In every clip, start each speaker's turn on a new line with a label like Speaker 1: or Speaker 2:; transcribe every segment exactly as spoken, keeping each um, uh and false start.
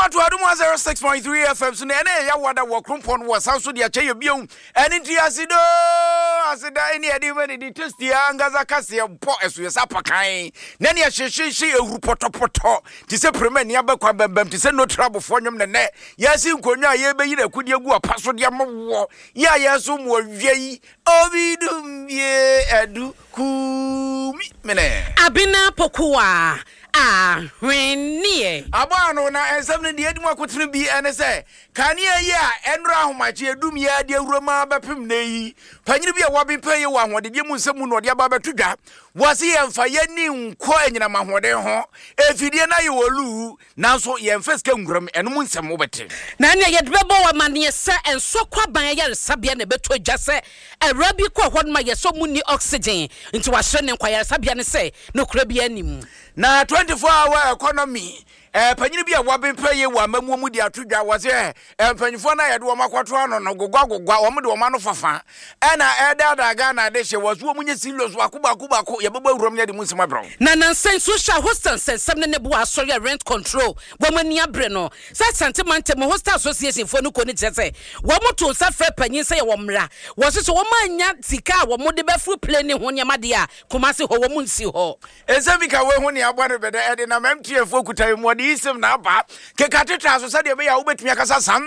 Speaker 1: to Aduma zero six point three F M. So, Nene, ya wada wakrumpon was also the Achayo Bion, and into Asido, Asida, any idea when it is the Angazakasia, pot as we are Sapakai. Nene, she, she, she, a rupoto, to say Premen Yabakabam, to send no trouble for them the net. Yes, you could not yebe, could you go a pass with Yama? Ya, yasum were ye, Ovidum ye, adu, kumi, mene.
Speaker 2: Abina Pokua. Ah, when near
Speaker 1: Abano na and something the Edma could be and say, can ye ya and round my cheer doom ya dear Roma bapim nay? Can you be a wabi pay one what the Yamusamun or Yababa Tuga? Was he and Fayeni coin in a mahode? If you didn't know you were loo, now so ye first gram and Munsam Mobete.
Speaker 2: Nanya yet rebel a man, yes, sir, and so quite by a Sabian a better just say, a rabbi quite what my so muni oxygen into a son and choir Sabian say, no crabby anymore.
Speaker 1: Na twenty-four hour economy eh panyi bia wabe peye wa mamumu dia tudwa was eh panyifo na ye do makwato ano no gogwagogwa wo de wo ma no fafa e na e da da ga na de hye was wo munye silos wakuba kuba ko ye baba urom ne de munsima bro
Speaker 2: na nan sen social hostel sen semne ne bo asori rent control wo mani abre no sa sentiment mo hostel association fo no ko ni tese wo moto sa fra panyi se ye wo mra wo so wo manya sika wo mo de be fu plane ho nyama de a komase ho wo munsi ho
Speaker 1: ezebika we ho ne abare bede e de na memtie fo kutai mo de isim na ba ke kateta so said ya ubetumi akasa sam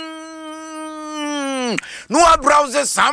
Speaker 1: no browser sam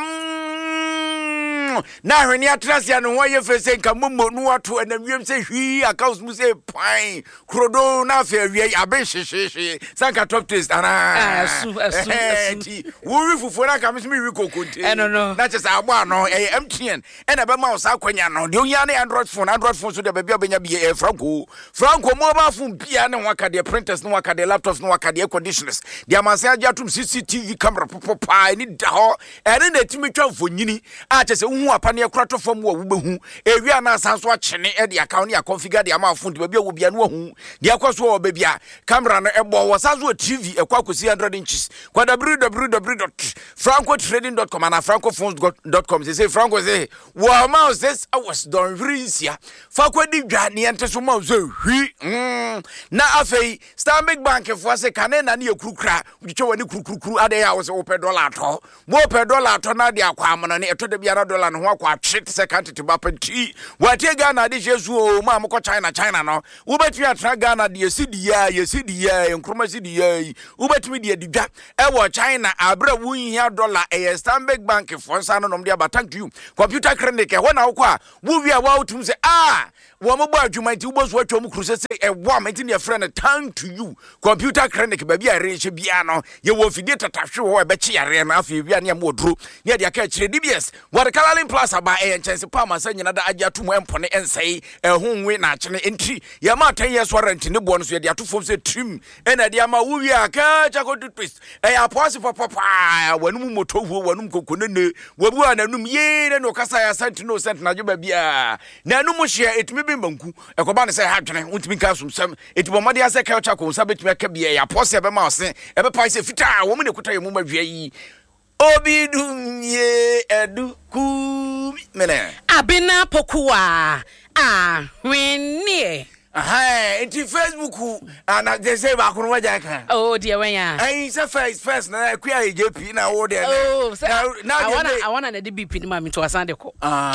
Speaker 1: na hwani atrasia no hoye fese nka momo no ato anamwem se hwi accounts mu se pan krodo na fa awie abe hyehyehye sanka top taste ana
Speaker 2: asu asu asu
Speaker 1: wo wi fufu na ka mesmi wi kokonte
Speaker 2: eh no no
Speaker 1: na che sa agbo ano eh M T N e na be ma wo sa kwanya no de onya na Android phone Android phone so de be bia benya bia Franco Franco mobile phone bia ne waka de printers ne waka de laptops ne waka de air conditioners de amanse agya tum C C T V camera popopa ni da ho ene na timi twa mfonyini a che se hu apane ekurato fam wo wubehu ewia na asanso achene e de account ya configure de ama phone de bia wo bia no hu de akoso wo be bia camera no ebo wo sazo T V ekwa kosi one hundred inches kwa w w w dot franco trading dot com and francophones dot com they say Franco say wo ma this I was done rinsia fa kwa di dwa ne ente so ma so hwi na afei Stanbic Bank fo se kane na ne ekurukura utwe wani kurukuru ade ya wo se wo pe dollar to mo pe dollar to na de akwa amana ne eto de bia na dollar no ho akwa treat second to bapenti wate Ghana de jesu o ma mo ko China China no wo betwi atra Ghana de yesidi ya yesidi ya enkroma sidi ya wo betwi de didwa e wo China abra wo hia dollar e Stanbic Bank fo nsa no nom de abatank you computer clinic e ho na wo kwa wo wi a wo tum se ah wo mo bo adwuma nti wo bo so atwa mu kru se se e wo ma nti ne friend thank to you computer clinic ba bia reche bia no ye wo fidie tatahwe ho e be chi yare na afi bia ne mo duro ne de aka chire D B S what Caroline Plus aba e chense pa ma sa nyina da agya to mo empone ensei e ho nwe na chene enti ye ma ten years warrant ne bo no so ye de atofom se trim e na de ama wo wi aka cha go to twist e ya pause papa wanum moto hu wanum kokonene wabu ananum ye ne no kasa ya sent no sent na joba bia na anum hye etimi bi banku e ko ba ne se ha dwene untimi ka sumsam etibo mode ase ka cha ko sa betimi aka bia ya pause e be ma ose e be pa se fita wo mu ne kuta ye mu ma hwia yi Obidum ye edu ku mene
Speaker 2: Abina Pokua ah when near
Speaker 1: aha enti Facebook ana they say ba kono waja kan
Speaker 2: oh dear when ya
Speaker 1: ai say first first na akua J P na wo there
Speaker 2: oh now I wanna I wanna the B P ma me to asande ko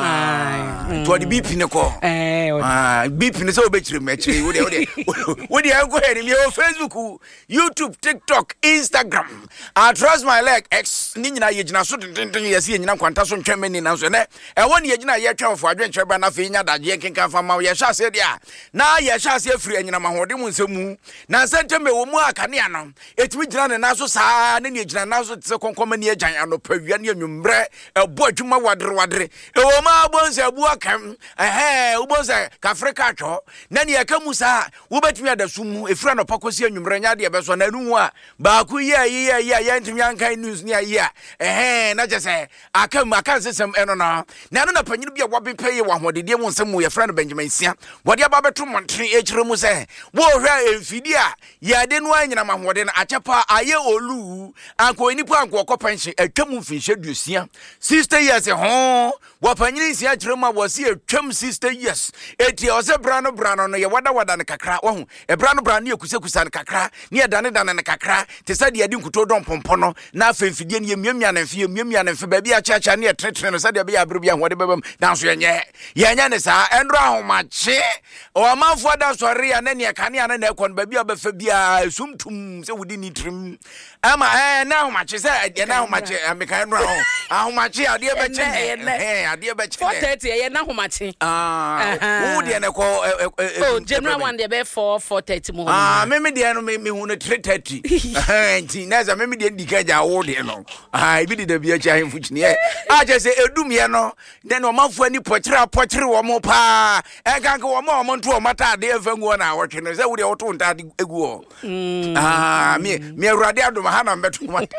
Speaker 1: ah to the B P ne ko
Speaker 2: eh
Speaker 1: ah B P ne so be chire me chire wo there wo there wo there go here me Facebook YouTube TikTok Instagram I trust my leg X ni nyina ye gina so tenten ye se nyina kwanta so ntwem ni na so ne e won ye gina ye twem fo adwenche ba na fe nya daje kenkan fa ma ye sha se dia na ye sha se afiri anyina mahode mu nsemu na senteme wo mu akane ano etimi gina ne na so saa ne ne gina na so tse konkoma ne agyan ano pawia ne anwumbre ebo adwuma wadre wadre e wo ma bonza bu akam eh wo bonza ka Africa tho na ne akamu saa wo betimi adasumu efira no pakosi anwumbre nya de be so na nu a ba ku ye ye ye ye ntimi ankan news ne aye eh na je se akam akan sesem eno na na no na panyin bia wo be pay wo hodede mu nsem ye fra no Benjamin Sia wode aba beto monte tren echire mu se wo hwa emfidi a ye de no anyina mahode no achepa aye olu anko enipo anko ko pension atwam mfinhye dusia sixty years ho wo panyini sia chire mu wose atwam sixty years eti o se bra no bra no ye wada wada ne kakra wo ho e bra no bra ne ekusakusa ne kakra ne ye dane dane ne kakra te se de ade nkuto don pompo no na afemfidie ne miamia na mfie miamia na mfie ba bia cha cha ne ye tretre no se de bia abro bia hode bebam danso ye nye ye nya ne sa endro ahomache o amanfo da sori ya ne ne kane ana na ekon ba bia ba fa bia sumtum se wudi ni trim ama eh na ahomache se ye na ahomache ameka endro ahomache ade be che eh ade be che
Speaker 2: four thirty ye na ahomache
Speaker 1: ah wo de ne ko
Speaker 2: oh general one de be four four thirty mo
Speaker 1: ah me me de no me hu no three thirty eh nti na za me me de ndika wo de no ah ibi de da bia cha hemfu chini eh a je se edum ye no de no manfo ani pochira pochire wo mo pa e kan ko wo mo mo nto o mata de efangu na wo twene se wo de wo to nta de egu o ah me me awurade adom ha na mbeto mata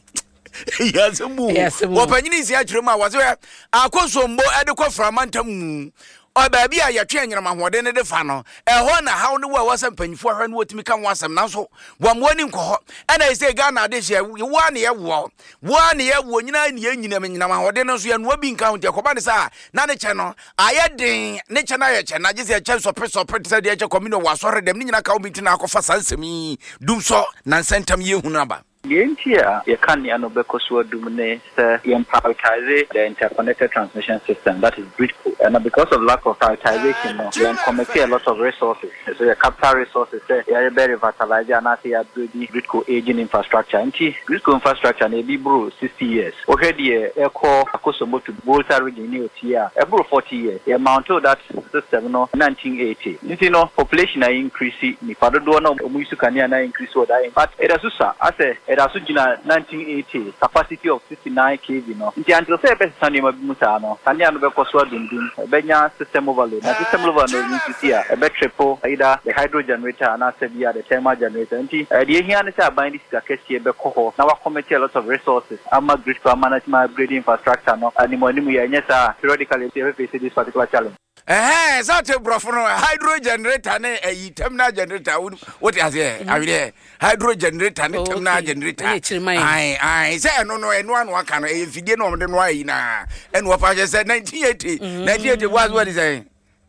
Speaker 1: yes mu wo panyini sia chire ma wo se akosombo e de ko framantam o ba bia ya twa nyina mahode ne de fa no e ho na hawo ne wo wasam panyifo hwa ne wotimi kan wasam nanso wo mo ni nko ana ise Ghana de hye wo ne ye wo wo ne ye wo nyina ne nyina nyina mahode no so ye no bi nkan de koba ne sa na ne che no aye den ne che na ye che na gise che so pe so pe se de che komino wa so redem ne nyina ka obi tina akofa sansemi dum so na sentam ye hunu aba
Speaker 3: Yentia, you can't know Dumine, you prioritize the interconnected transmission system, that is Gridco. And because of lack of prioritization, you can commit a lot of resources. So your capital resources, you are very revitalized and I say Gridco aging infrastructure. And Gridco infrastructure may be bro sixty years. Already a core Akosomo to Bolsa region new year, a bro forty years. The amount of that system no nineteen eighty. You know, population are increasing, if I don't know, Musukania increase or that. But it is I say it has been nineteen eighty capacity of fifty-nine kilowatt no until say be sani mabimusa no sani anu be koso dundun benya system overload na system overload no you see a be triple either the hydro generator and also the thermal generator nti the here na say bind this kakesi be koho na wa commit a lot of resources ama grid for management upgrading infrastructure no animal ni mu ya nyesa periodically we face this particular challenge.
Speaker 1: Eh, that brofo no hydro generator ne eh terminal generator what is here awide hydro generator ne terminal generator ai ai say no no eno anu aka no eh fidie no de no ai na eno pa je say nineteen eighty nineteen eighty was what is say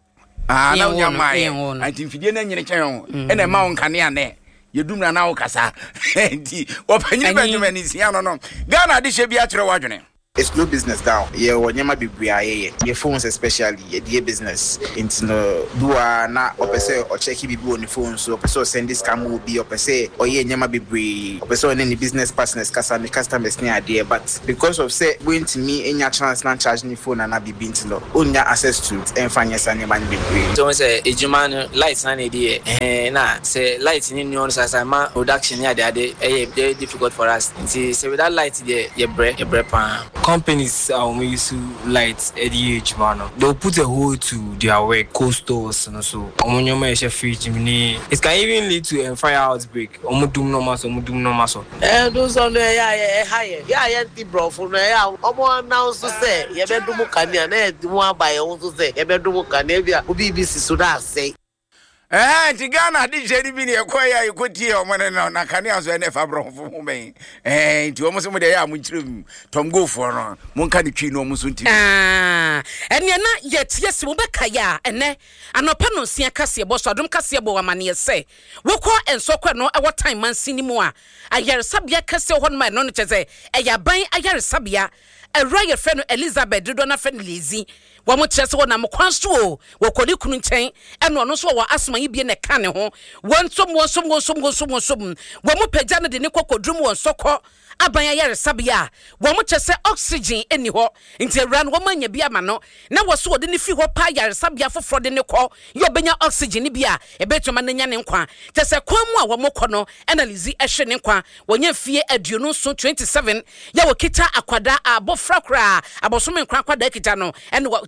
Speaker 1: ah na unya mai anti fidie na nyine chen ena ma won kane ane yedum na na wo kasa enti opanyini Benjamin isia no no Ghana de hye bia kire wadwene.
Speaker 4: It's no business down. Yeah, wanyama bibria ye. Your phones especially, yeah, business. Into no dua na opese or check bibi on the phone so opese send this scam will be opese or ye nyama bibri opese on any business partners kasa me customers near there. But because of say going to me any chance na charge ni phone and na bibi into no only access to it and find yes and man bibri.
Speaker 5: So say ejuma lights na dey eh na say light ni no say ma production ya dey dey very difficult for us. Say without light dey ye bre ye bre pan.
Speaker 6: Companies are um, used to lights at the age man. They'll put a hold to their work, coastals and so. It can even lead to a fire outbreak. Omudum no maso, omudum no maso.
Speaker 7: Eh, those on the yeah, higher. Yeah, yeah, the bro for now. Omo announce to say, you better do Mukania, eh, the one by also say, you better do Mukanevia, who be busy, so that say.
Speaker 1: Eh, Tigana di jeri bi ne ekoya ikotie o mone no na kane aso ene fa bro fu me. Eh, nti o mo se mo de ya mo nkirim Tom Go for no. Mo nka de twi no mo so nti.
Speaker 2: Ah, ene na yetie se mo beka ya ene anopa no sia kase bo so adom kase bo amane se. Wokọ ensokọ no e wo time man sini mu a ayaresabia kase ho no ma no no cheze e ya ban ayaresabia e royal friend Elizabeth do na friend Lizzy wa mo kyerɛ sɛ wɔ na mo kwanso o wɔ kɔdi kunu nkyɛn ɛno ɔno so wɔ asoma yi bie ne ka ne ho wɔnsom wɔnsom wɔnsom wɔnsom wɔnsom wɔ mo pagya no de ne kɔkɔdrum wɔn sɔkɔ aban ayare sabia wɔ mo kyerɛ sɛ oxygen eni hɔ nti awura no wɔ ma nya bi ama no na wɔ so wɔ de ne fi hɔ pa ayare sabia foforɔ de ne kɔ yɛ obenya oxygen ne bia ebetuma ne nya ne nkwa kyerɛ sɛ kwan mu a wɔ mo kɔ no ɛna Lizzy ɛhwe ne nkwa wɔnya fie aduonu so twenty-seven yɛ wɔ kita akwada abɔfra kora abɔsome nkwa akwada kita no ɛne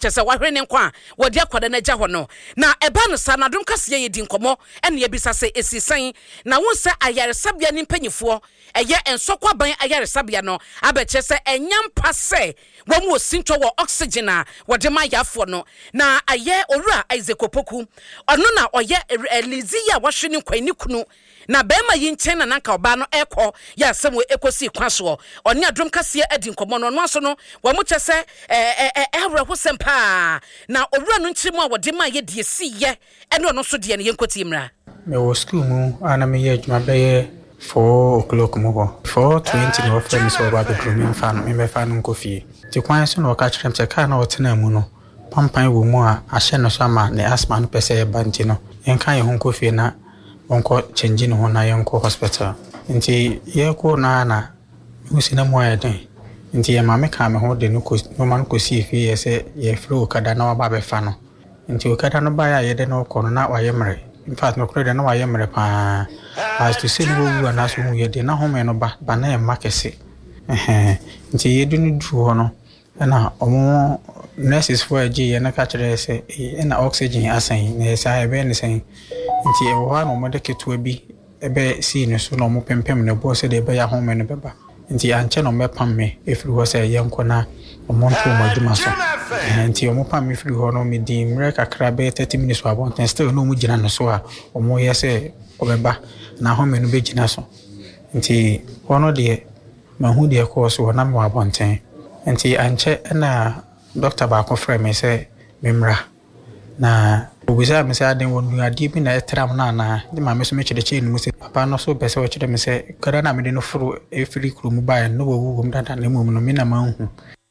Speaker 2: chese wa hwene nkwa wodi akwada na gya ho no na eba no sa na dom kase ye di nkomo ene ebisa se esisan na wonse ayaresabia ni mpanyifo eye ensokwa ban ayaresabia no abeche se enyampa se wamu osintwo wo oxygen a wode ma yafo no na aye owura Isaac Opoku ono na oye elizi ya wahwe ni kwani kunu na bema yi nchen na nanka oba no ekọ ya asem we ekosi kwaso oni adom kase adi nkomo no no aso no wamu chese eh eh ehre hosempa na owura no nchirimu a wode ma ye die si ye ene ono so de ne yenkoti mra
Speaker 8: me wo school mu ana me ye adwuma beye four o'clock mu ho four twenty no offer me so ba be grooming fan me me fan nko fie ti kwan so no ka kirem se ka na otena mu no pampan wo mu a ahye no so ama ne asma no pese ye banti no enka ye ho nko fie na onko change no ho na ye nko hospital nti ye ko na na usina mu aye den nti ye ma me ka me ho de no ko no man ko si fie ye se ye fro kada na wa ba be fa no nti o kada no ba ya ye de no ko no na wa ye mre in fact no credit na wa ye mre pa as to say no wu na so hu ye de na ho me no ba ba na ye makese eh nti ye du no du ho no na omo nurses for G ye na ka kire se e na oxygen asan na sa e be ne sen nti e wo ha no mo de ketua bi e be si no so no mo pempem ne bo se de be ya ho me no beba nti anche no me pam me e firi ho se ye nko na omo nto mo aduma so nti omo pam me firi ho no me di mre kakra be thirty minutes wa bon still no mo gina no so a omo ye se obeba na ho me no be gina so nti wono de mahu de ko so na me wa bonten nti anche na doctor ba ko frame me say memra na obisa me say aden wonu ade bi na etram na na de ma me so me chede che ni se papa no so pese o chede me say kada na me de no furu e free kru mu ba no wo wo dada na mu no me na manhu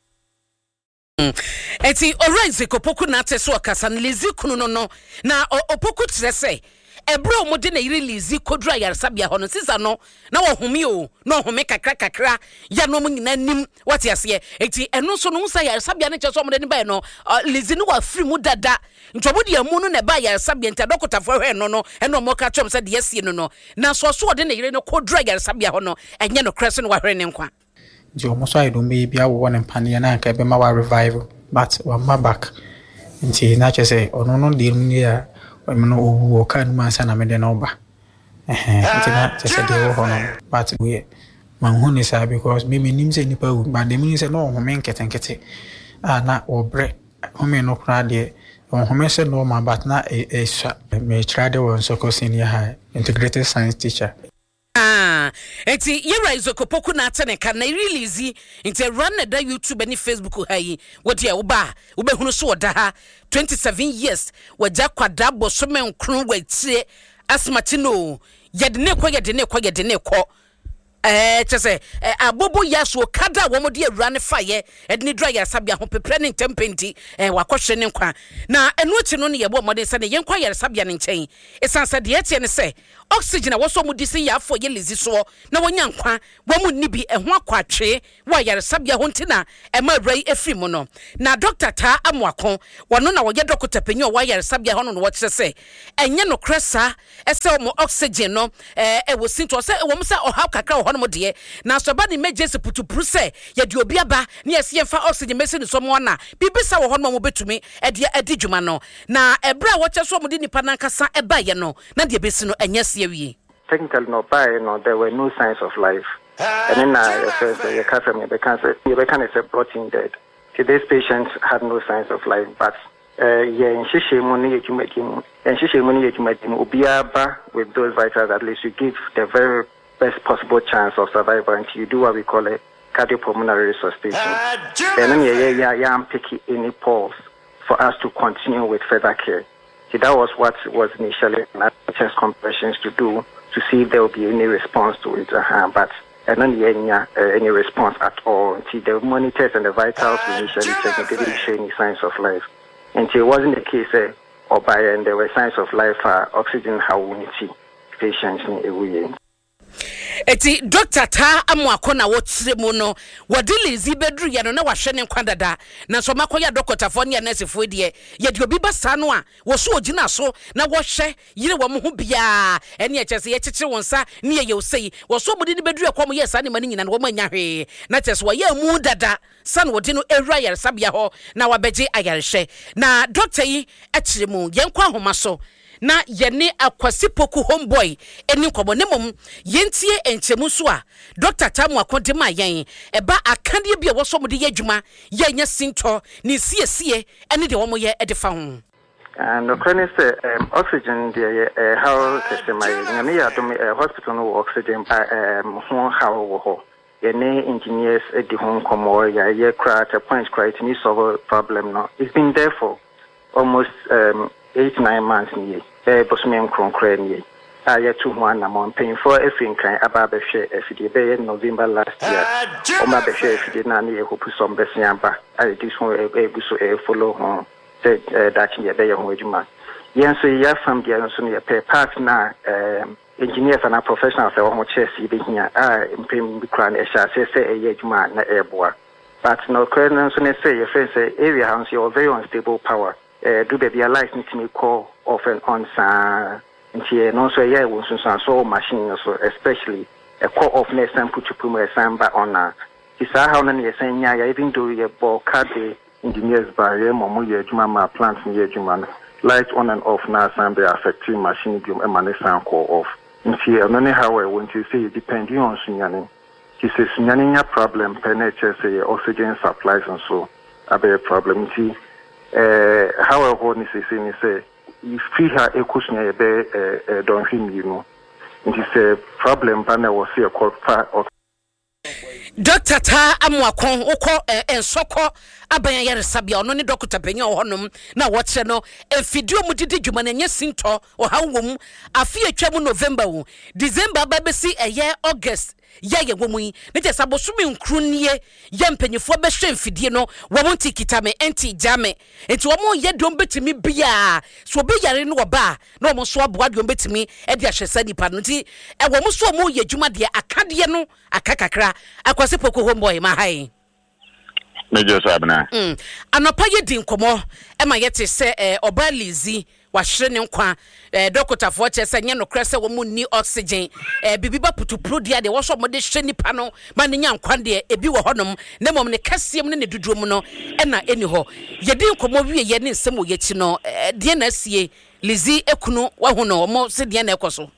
Speaker 2: eti Isaac Opoku na teso akasa na lezi kunu no no na Opoku tere se ebro mo de na release kodura yarsabia ho no sisa no na wo home o na home kakra kakra ya no mo nyina nim wate ase eti eno so no nsa yarsabia ne cheso mo de ba no lezi no wa free mu dada ntwobo de amu no na ba yarsabia nta dokota fo hwe no no eno mo ka chom se de asie no no na so so de na yire no kodura yarsabia ho no enye no krese no wa hwe ne nkwa
Speaker 8: jo mo so ai do me bia wo ne mpane na ka be ma wa revival but wa ma back nti na chese ono no de mu ya no owu kan ma sana me de no ba eh nti na chese de wo hono but we man hu ni sa because me me nim se ni pa wu but de me se no ho me nkete nkete ah na obre ho me no kra de ho me se no ma but na e sha me try de won so ko senior high integrated science teacher.
Speaker 2: Ah, eti yera Isaac Opoku na atene ka na release inte run na da YouTube ni Facebook ha yi wodi e wo ba wo be hunu so woda ha twenty-seven years waja kwada bosome nkru watie asmatino yede ne kwa yede ne kwa yede ne ko eh chese abobo yaso kada wo mo de awura ne faye ede ne dry asabia ho pepre ne ntempenti eh wakohwe ne nkwa na enu chi no ne yebo modern se ne yenkwa yare sabia ne nchen esansa de etie ne se oxygen wo so mu disi ya afọ ye lezi so na wonya nkwa wo mu nibi eho akwatwe wa yare sabia ho ntina e ma rai efri mu no na doctor ta amoako wono na wo ye doctor panyi wa yare sabia ho no wo kire se enye no kresa ese mo oxygen no eh e wo sinto se wo mu se oha kakra ho no de na so ba ni emergency putupru se ye de obi aba na ye se fa oxygen mesi ni so mo na bibisa wo ho no mo betumi e de adi dwuma no na ebra wo kye so mo de nipa nankasa e ba ye no na de besi no enye se awie
Speaker 3: technically no by no there were no signs of life and then uh, first you can't from the cancer you can say protein dead today's patients had no signs of life but uh yeah in shishe money you make him and shishe money you make him obiaba with those vitals at least you give the very best possible chance of survival until you do what we call a cardiopulmonary resuscitation. And then yeah, yeah, yeah, I'm picking any pulse for us to continue with further care. So that was what was initially chest compressions to do to see if there will be any response to it. Uh-huh. But and then yeah, uh, any response at all. Until the monitors and the vitals we initially checked didn't show any signs of life. Until it wasn't the case, uh, or by and there were signs of life. Uh, oxygen how we need patients in a way.
Speaker 2: eti Doctor Ta Amuako na wotsire mu no wode lezi bedru ye no na wahwe ne nkwadada na so makoya dokotafo ne nesefo die ye de obi basa no a wo so ogina so na wo hwe yire wo mo ho bia ene ye kyese ye kyekye wonsa ne ye yosei wo so mo de bedru ye kwom ye sa ne mani nyina no wo manya hwe na kyese wo ye mu dada san wo de no ewra yare sabia ho na wabegye ayarehwe na doctor yi akire mu ye nkwa homa so na yene akwasipoku homeboy eni kobo ne mom yentie enchemu so a Doctor Tamu akonde ma yen eba akande bia wo so mo de yadwuma yenya sinto ni siesie ene de wo mo ye edefa ho
Speaker 9: and the chronic um, oxygen the uh, how kese my nyame ya do hospital no oxygen um ho how wo ho yene engineers edi ho komo ya ye crack a point quite ni solve problem no it's been there for almost um eight nine months ni eh bosome nkronkra ni aya to ho na mo paying for everything kan aba be hwe efide be in November last year o ma be hwe efide na na hope some besia ba I this one e buso e follow ho said that ye be ho adwuma yen so ya fam dia so ne pay part na um engineers and professionals e ho chesi be hia ah mpem bi kran e sha se se e adwuma na e boa but no kran so ne say ye face area house you very unstable power uh, do baby life need to call off and on sa ntie no so yeah we so so machine so especially a call off next time put to put my samba on na isa how na ye say nya even though ye ball card engineers by ye mo ye adwuma ma plants ye adwuma light on and off na samba affecting machine dum e man san call off ntie no ne how we want to say depending on sunyane he says sunyane nya problem penetrate say oxygen supplies and so abe problem ntie eh how I hold this is say if we have a question be don't him you know it is a problem panel was here called of
Speaker 2: Doctor Ta Amuakon ukọ ensoko abanya yare sabia ono ne doctor penya ohonom na wotre no efidio mu didi dwuma na nya sinto o hawom afi atwa mu November wo December ba besi eye August ya ye womu ne je sabosumi nkru nie ye mpanyefo be hwe mfidie no wo mo tikitame enti jame enti wo mo ye dom betimi bia so be yare no ba na mo so aboa dom betimi e de ahwesa nipa no nti e wo mo so mo ye dwuma de akade no akakakra akwase poko homeboy ma hai
Speaker 10: Major Sabna.
Speaker 2: Mm. Anopa ye din komo e ma yete se eh, oba lizi wa hwere ne nkwa eh, dokotafo che se nye no krese wo mu ni oxygen eh, bibiba putupro dia de wo so mo de hwe nipa no ma ne nya nkwa de ebi wo honom ne mom ne kasiem ne ne duduom no e na eni ho ye din komo wie ye ne nsem wo ye chi no eh, de na sie lizi ekunu wa hu no mo se de na ekoso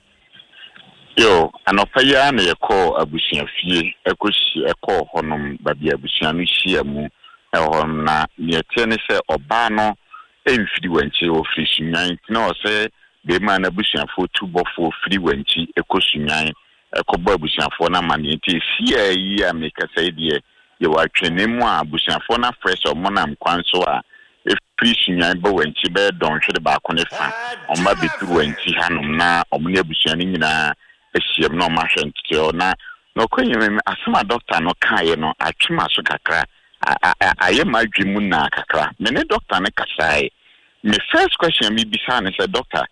Speaker 10: Yo, anopa ya na yeko abusia fie ekosi eko honom babia abusia no hia mu e hon na yete ne se oba no emfiri wanchi ofiri sunyan na o se be ma na abusia fo tubofo ofiri wanchi ekosunyan ekobo abusia fo na mane enti sia yi a meka sai de ye wa twene mu a abusia fo na fresh o monam kwanso a efiri sunyan ba wanchi be don hwede ba ko ne fa o ma betu wanchi hanom na o mne abusia ni nyina esiem no mahwe ntio na no kwenyem asema doctor no kae no atwema so kakra aye madwimu na kakra me ne doctor ne kasai me first question me bisa ne say doctor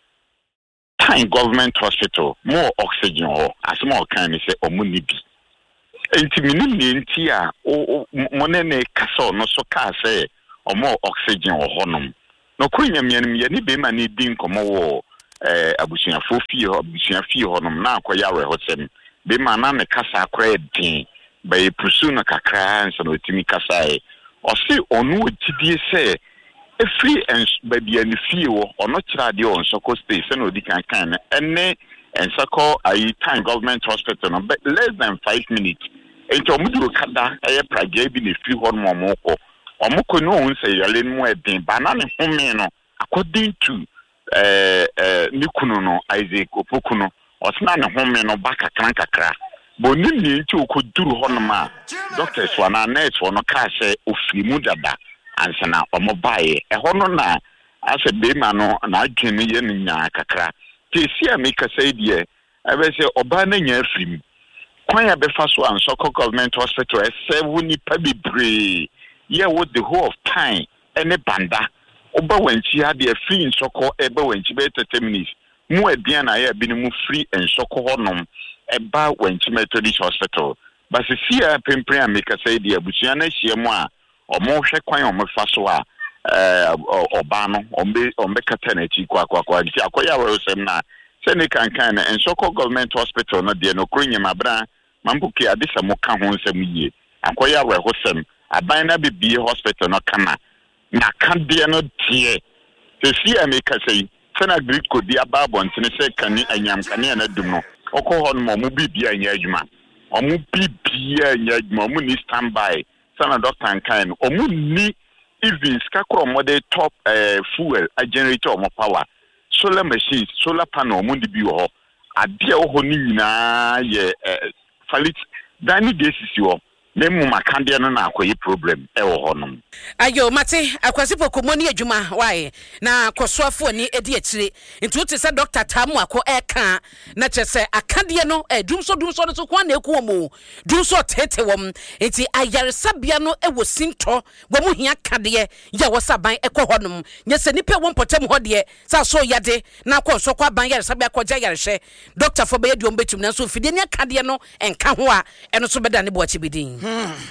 Speaker 10: time government hospital more oxygen ho asema o kan ne say omuni bi enti me ni enti a mo ne ne kasa no so ka say o more oxygen ho honom no kwenyem ye ni be ma ne din komo wo eh abusia fofi ho abusia fi ho nom na akoya we hotem be ma na me kasa akra din ba e pusu na kakra ansa no timi kasa e o se onu otidie se e free and baby and fi wo ono kira de on soko space na odi kan kan enne ensako ayi time government hospital no but less than five minutes enti omuduro kada e praje bi na fi ho no mo ko omoko no on se yale no e din ba na ne home no according to eh eh nikunu no Isaac Opokuno osna ne home no baka kran kakra boni ni nti okoduru honoma doctors wana nurse wono ka se ofirimu dada ansana omobae e hono na ase be ma no na adwene ye nya kakra ti si amika sai die ebe se oba na nya afirimu kwan ya be fa so anso government hospital e seven ni pa bibre ye with the whole of time ene banda oba wanchi ha de free nsoko ebe wanchi be thirty minutes mu aduan na ya bi no mu free ensoko honom eba Wanchi Methodist Hospital but see a pempren make say the abusua na hia mu a omo hwe kwan omo fa so a eh oba no ombe ombe kata na chi kwa kwa kwa nti akoya we sem na se ne kan kan na ensoko government hospital no de no kronye mabra mambuki adisa mo ka ho nsem yie akoya we ho sem aban na bibi hospital no kana na kan de no tie se see a make say Sena Greek could be a babon, and say, Can anyam can na dum no. Oko hon mo mu bibia nya adwuma. Omu bibia nya adwuma mu ni standby. Sana doctor and kind. Omu ni even skakro mo de top uh, fuel a generator mo power. Solar machines, solar panel mo di bi ho. Ade ho ni nyina ye falit dani desisi ho. Nemu makande no na akoyi problem e wo honom
Speaker 2: ayo mate akwasipo komoni adwuma wae na kosoafo ni edi akire nti wote se doctor tamu akọ eka na chese akade no edum so dum so no so kwa na eku omo dum so tete wom nti ayaresabia no e wo sinto wo mu hia kade ya wo saban ekọ honom nyese nipa wo mpotem ho de sa so yade na akọ so kwa ban yaresabia akọ ja yarehye doctor fo be yedum betum na so fide ni akade no enka ho a eno so beda ne bo achibidin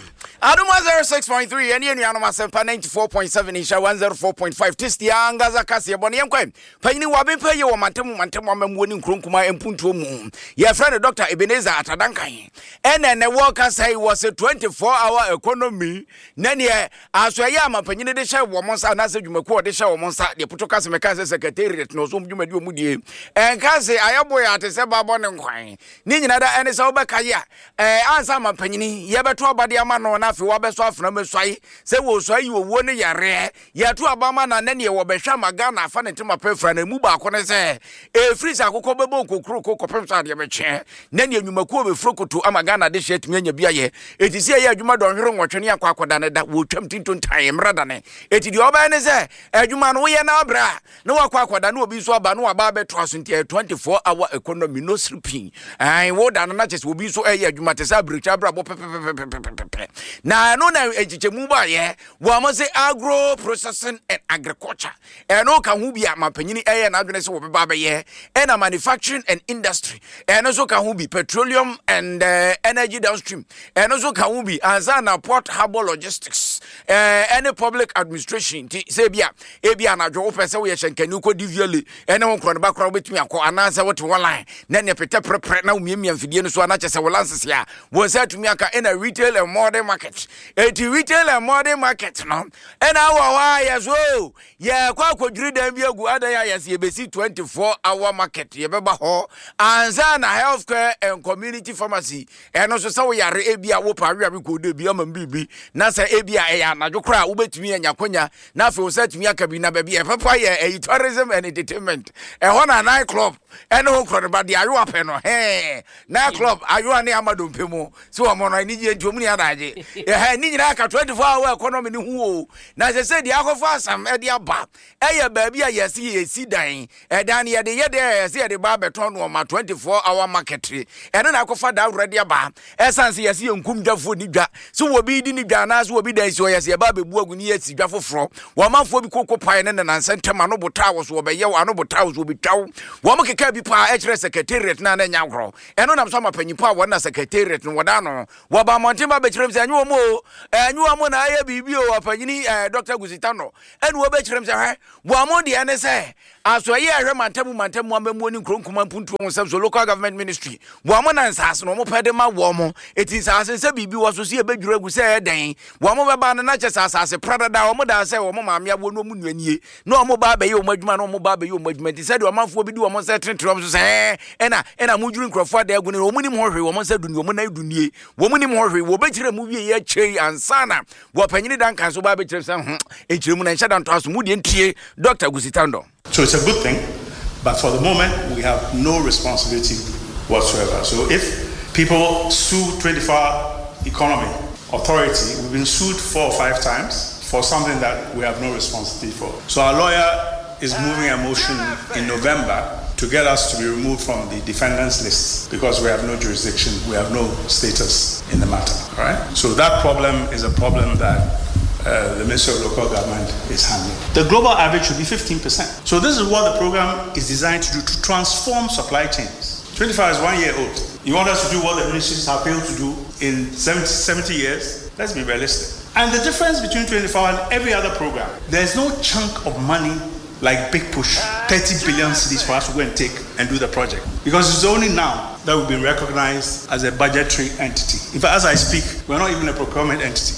Speaker 1: Aduma zero six point three and yen yanoma sempa ninety-four point seven isha one oh four point five tisti angaza kasi ya boni yenkwe panyini wabipe ye wa mantemu mantemu wamemwoni nkrunkuma empuntu omu ya friend Doctor Ebenezer Atadankai ene ne waka say was a twenty-four hour economy nene aswa ya mapanyini de sha wo monsa na se dwumaku de sha wo monsa de putoka se meka se secretariat no so dwumadi omu die enka se ayaboya atese babo ne nkwan ni nyina da ene se obeka ya eh ansa mapanyini ye beto abade ama no na fe wa beso afna meswai se wo so ayi owo ne yare ye to abama na ne ne wo behwa maga na afa ne tema pefra na mu ba ko ne se e freeze akoko bebo kokuru ko kopemsa de beche ne ne nwumaku obefrokoto amaga na de shet mianya bia ye etisi ye adwuma do hwere nwotwene akwa akoda ne da wo twam tinton tan mrada ne etidi oba ne se adwuma no ye na abra ne wakwa akoda ne obi so aba no aba beto aso nti twenty-four hour economy no sleeping ai wo da no na chese obi so e adwuma te sa bricha bra bo pepepepepepe na no na ejichemu ba ye wo mo se agro processing and agriculture e no ka hu bia mapanyini eye na adwene se wo beba ba ye e na manufacturing and industry e no so ka hu bi petroleum and uh, energy downstream e no so ka hu bi anza na port harbor logistics eh any public administration ti se bia e bia na dwo pese wo ye hyenkani ko diviale e ne ho kro ne ba kro betumi akọ anansa wote online na ne pete prepre na umiemia mfidie no so ana chese wo lances ya wo se atumi aka in a retail and modern market eti retail and modern market no e na wa wa ya so ye kwa kodwiri dan bi agu ada ya yes ye besi twenty-four hour market ye beba ho anza na healthcare and community pharmacy e no so se wo yare e bia wo pa wi ko de bia mam bibi na se e bia e ya na dwokra wo betumi anya konya na fe wo se atumi aka bi na ba bia papa ye e tourism and entertainment e ho na night club e no kro ne ba de ayo apɛ no he night club ayo ne amado mpemu so wo mo no ni je ntomu ni adaje e ha ni nyina aka twenty-four hour economy ni hu o na se se de akofa asam e de aba e ye ba bia ye si ye si dan e dan ye de ye de ye si ye de ba beton no ma twenty-four hour market e no na akofa da already aba e sanse ye si ye nkum dwafo ni dwa so wo bi di ni dwa na so wo bi dan si o ye se ba bebu agu ni ye si dwa foforo wo manfo bi kokko pae ne na nsentema no bota wo so wo be ye wo no bota wo so bi twaw wo mo keka bi pa e kire secretariat na na nya gro e no nam so ma panyipa wo na secretariat no woda no wo ba montemba be kire mse anyu mo anyu mo na aye bibi o apanyini Doctor Gusitano enu wo be kire mse he wo mo de ene se aso ye ahwe mantamu mantamu amamu ni nkronkuma mpuntu wo se so local government ministry wo mo na nsase no mo pede ma wo mo eti nsase se bibi wo so se be dwura gu se den wo mo be ba na na chese asase prada da wo mo da se wo mo maame abo no mu nuanie no mo ba be ye wo madwuma no mo ba be ye wo madwuma ti se de wo manfo bi di wo mo se trentre so se ena ena mu dwuru nkrofo da agu ne wo mu ni mo hwe wo mo se duni wo mo na dunie wo mu ni mo hwe wo be kire mu wie ye chei ansana wo panyini dan kan so ba be kire se hm e kire mu na nhyada nto aso mu de ntie Doctor Gusitando.
Speaker 11: So it's a good thing, but for the moment we have no responsibility whatsoever. So if people sue twenty-four hour economy authority, we've been sued four or five times for something that we have no responsibility for. So our lawyer is moving a motion in November to get us to be removed from the defendants list because we have no jurisdiction, we have no status in the matter, right? So that problem is a problem that uh, the Ministry of Local Government is handling. The global average should be fifteen percent. So this is what the program is designed to do, to transform supply chains. twenty-five is one year old. You want us to do what the ministries have failed to do in seventy, seventy years? Let's be realistic. And the difference between twenty-four and every other program, there's no chunk of money like Big Push, thirty billion cedis for us to go and take and do the project. Because it's only now that we've been recognized as a budgetary entity. In fact, as I speak, we're not even a procurement entity.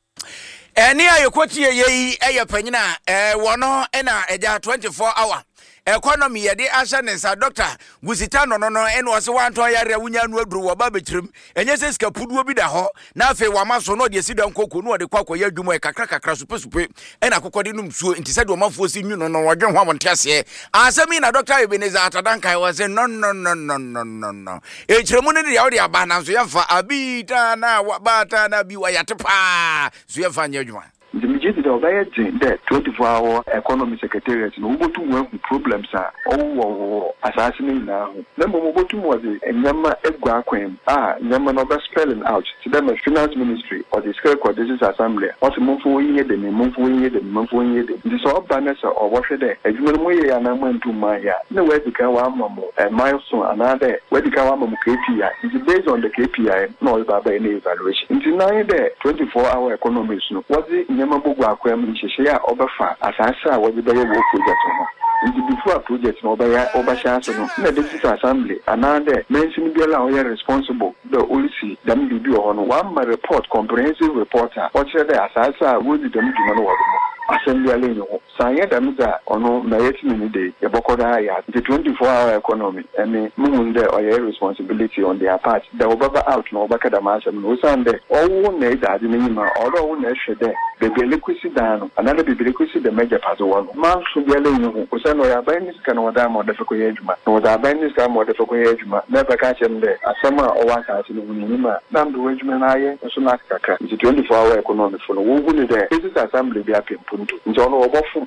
Speaker 1: Any ayo kwati ye ayo panyina eh wono ena eja twenty-four hour economy ye de asha nensa doctor Gusita no no no eno wase wanto yare wunya nu aduru wo ba bechirim enye se ska puduo bi da ho na afi wa maso no de sida nkoko no de kwakọ ya dwumo e kakra kakra super super ena akokode num suo nti se de o mafo si nyu no no wodwe ho amonte ase asemi na doctor Ebeneza Atadankai was no no no no no no no e chiremu ne de ya de aba na so yemfa abita na wabata na bi wa yatepa so yemfa nya dwuma.
Speaker 12: The majority of the twenty-four hour economy secretariat no go to work with problems are oh assassinate now. Number go to was a number egwa kwem ah number no spelling out to them a finance ministry or the scale coordinations assembly what move for year the move for year the move for year the so banners or what there e jumel mo ye na man to my ya no where the kan wa mamo a milestone another where the kan wa mamo K P I is based on the K P I no ba ba any evaluation until now the twenty-four hour economy no was it Nyamabugu akwam nhihye a obefa asase a wodi beye wo project no ndi before project no obeya obasha so no na deputy assembly another mention biala o ye responsible the policy dem bibi o no one report comprehensive reporter o chere the asase a wodi dem dwuma no wo assembly ale no sanye dem za ono na yeti ni dey e bokoda ya the twenty-four hour economy and mumun there o ye responsibility on their part the obaba out no obakada ma asem no sande o wo na ida ade ni ma o do wo na hwede bebe lekwisi dano another bebe lekwisi the major part one man so biale nyu ko se no ya ban ni ska no da mo da feko yeduma no da ban ni ska mo da feko yeduma na ba ka chem de asema o wa ka ati no ni ma na mdo weduma na ye so na kaka the twenty-four hour economy for no wo gu de this assembly bi apempunto njo no obofu.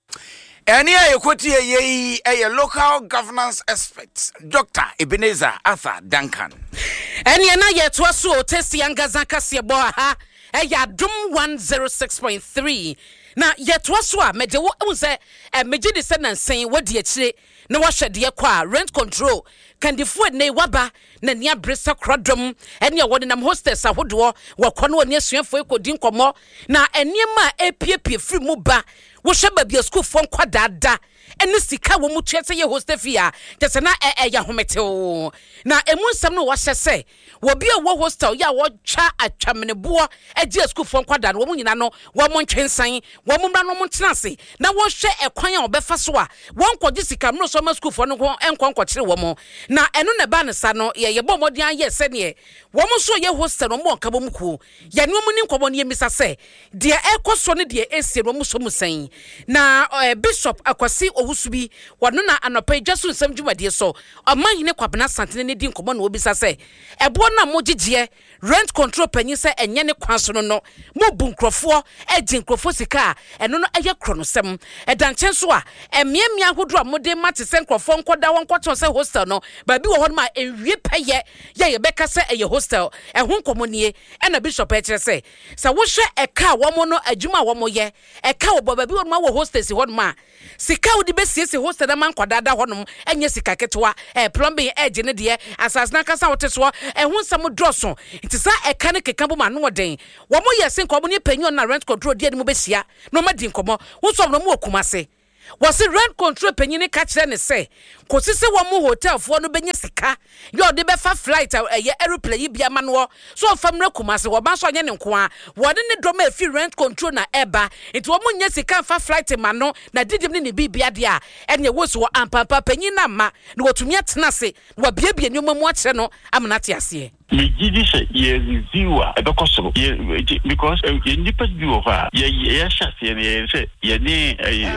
Speaker 1: Any ayo kwati ye a local governance expert Doctor Ebeneza Atadankai.
Speaker 2: Any na ye to so test yangaza kase bo ha eya dum one oh six point three na yet was wa me de wo say e meji de se nansen wodi akire na wa hwede kwa rent control can the food ne waba na nia bresa krodom ene ye wode nam hostess ahodo wo kono oni asuafo ekodi nkomo na enema epiepie free mu ba wo hwe ba bia school fo nkwadada ene sika wo mutuete ye hostefia tese na e ya hometew na emunsam no wo hyese wo bia wo hostel ya wo twa atwamenebo eje school fo nkwadada wo nyina no wo mo ntwensan wo mo mra no mo tenase na wo hwe ekwan a obefa so a wo nkwaje sika mro so ma school fo no enko nkwakyere wo mo na eno ne ba ne sa no ye ye bo modian ye se ne wo mo so ye hostel no mo nka bo mku ye no mo ni nkobo ne yemisa se de ekoso ne de esi no mo so musan na uh, Bishop Akwasi Owusubi wano na anopa jasu nsam dwumade so aman ne kwabena santene ne di nkomo na obisa se ebo na mo gigye rent control panyi se enye ne kwanso no no mo bu nkrofo egi nkrofo sika eno no eye kronosem edanchen so a emiemia hodo a mode mate se nkrofo nkoda won kwato se hostel no ba bi wo ho ma ewie peye ye ye beka se eye hostel ehun nkomo nie ena Bishop e kire se sa wo hwe eka wo mo no adwuma wo mo ye eka wo ba bi wo ma wo hostess ho ma sika wo di besiese hostel da man kwadada ho no enye sika ketwa eh plumbing edge ne de asasna kasa wo teso ehun sam droso nti sa eka ne keka bo ma no den wo mo ye sen ko bo ne panyon na rent control de mo besia no ma di nkomo wo so no mo okumase was the rent control penny catch then say kosi se wo mo hotel fo no benye sika yo de be fa flight e aeroplane bia ma no so famra kumase wo ba so anye ne nko a wo de ne dom afi rent control na eba enti wo mo nya sika fa flight ma no na didim ne ne bibia de a enye wo so ampampa penny na ma na wotumi atena se wo bia bia nyoma mu akere no amna te ase
Speaker 10: me gidi say ye reviewer e be koso because ye nipa bi wo fa ye ye shase ye say ye ne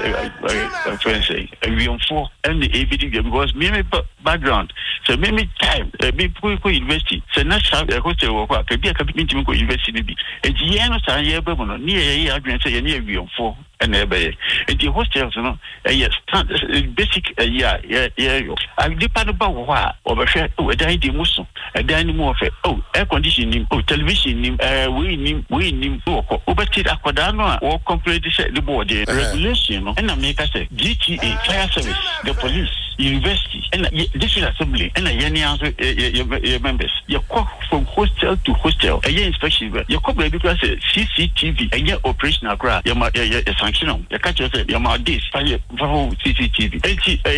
Speaker 10: friends say we on for and the A B D because me me background so me me time be go go university so na sha e ko te wo kwa ka bi ka bi ntimi ko university bi e ye no sa ye be mo no ne ye ye adwen say ye ne we on for and ebe the hostels no eh basic yeah yeah yeah I depend about wa obehwe o dan di muso dan ni mu ofe oh air conditioning oh television nim eh we nim we nim o obeti akoda no a o complete the board regulation no and make us say G T A fire service the police university and district assembly and any answer your members you call from hostel to hostel a inspection you call because C C T V and your operational craft your sanction you catch yourself your mouth this fire C C T V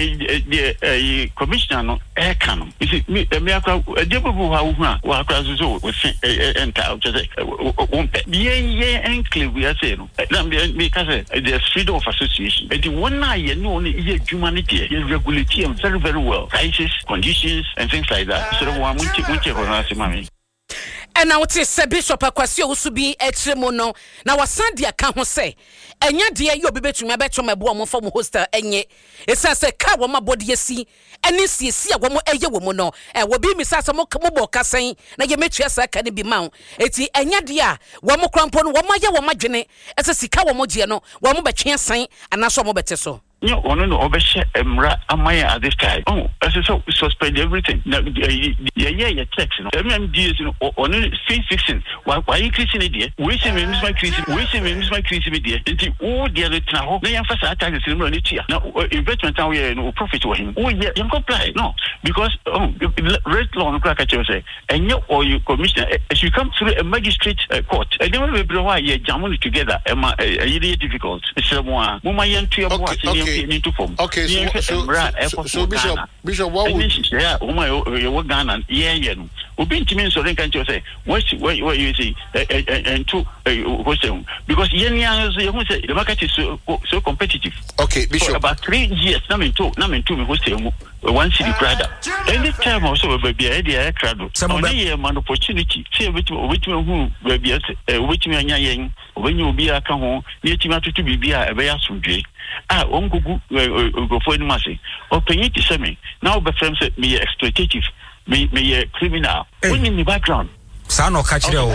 Speaker 10: the commissioner no air canon you see me me akwa debo bu ha hu wa akwa so we enter out just one yeah yeah enclave we are saying na me ka say the freedom of association the one na you know is humanity you regulate them very very well prices conditions and things like that so one mun ti mun ti ko na se mami
Speaker 2: and now it's a bishop akwasi osubi etremo no na wasandi aka ho se enya de ye obi betumi abeto mabo mo fam hostel enye esa se ka wo mabode asi eni siesi a wo mo eye wo mo no e wo bi mi sa se mo bo kasen na ye metua sa ka ne bi ma eti enya de a wo mo krampo no wo mo ye wo madwene esa sika wo mo je no wo mo betwe san anaso mo bete so
Speaker 10: no ono no obeshe emra amaya at this time oh as so suspend everything na yeah yeah yeah text no M D S no ono face fixing why why increasing it there we say me miss my increase we say me miss my increase me there enti o there the na ho na yan fasa attack the no ni tia na investment and we no profit for him oh yeah you comply no because oh rate law no crack at you say and you or you commissioner as you come through a magistrate uh, court and then we be why you jam it together e ma really difficult it's one mo ma yan to your into form.
Speaker 13: Okay, so so, so, so Bishop, Bishop, what would
Speaker 10: yeah, oh my, you Ghana, yeah, yeah. Obi ntimi so think can say what what what you say and to because yen you say the market is so so competitive.
Speaker 13: Okay, Bishop.
Speaker 10: For about three years, na me to na me to me host one city brother. Any time also be be idea crowd. Only an opportunity. See which which who be which me anya yen when you be aka ho na etima tutu bibia e be asundwe. Ah, ongugu go for any masse. Open to say me. Now be friends me exploitative. Me me criminal. When in the background.
Speaker 14: Sa no catch there o.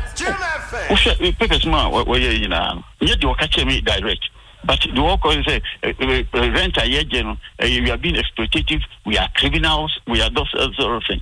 Speaker 10: O she papers man we you know. You do catch me direct. But the work is say rent a year general. We are being exploitative. We are criminals. We are those sort of thing.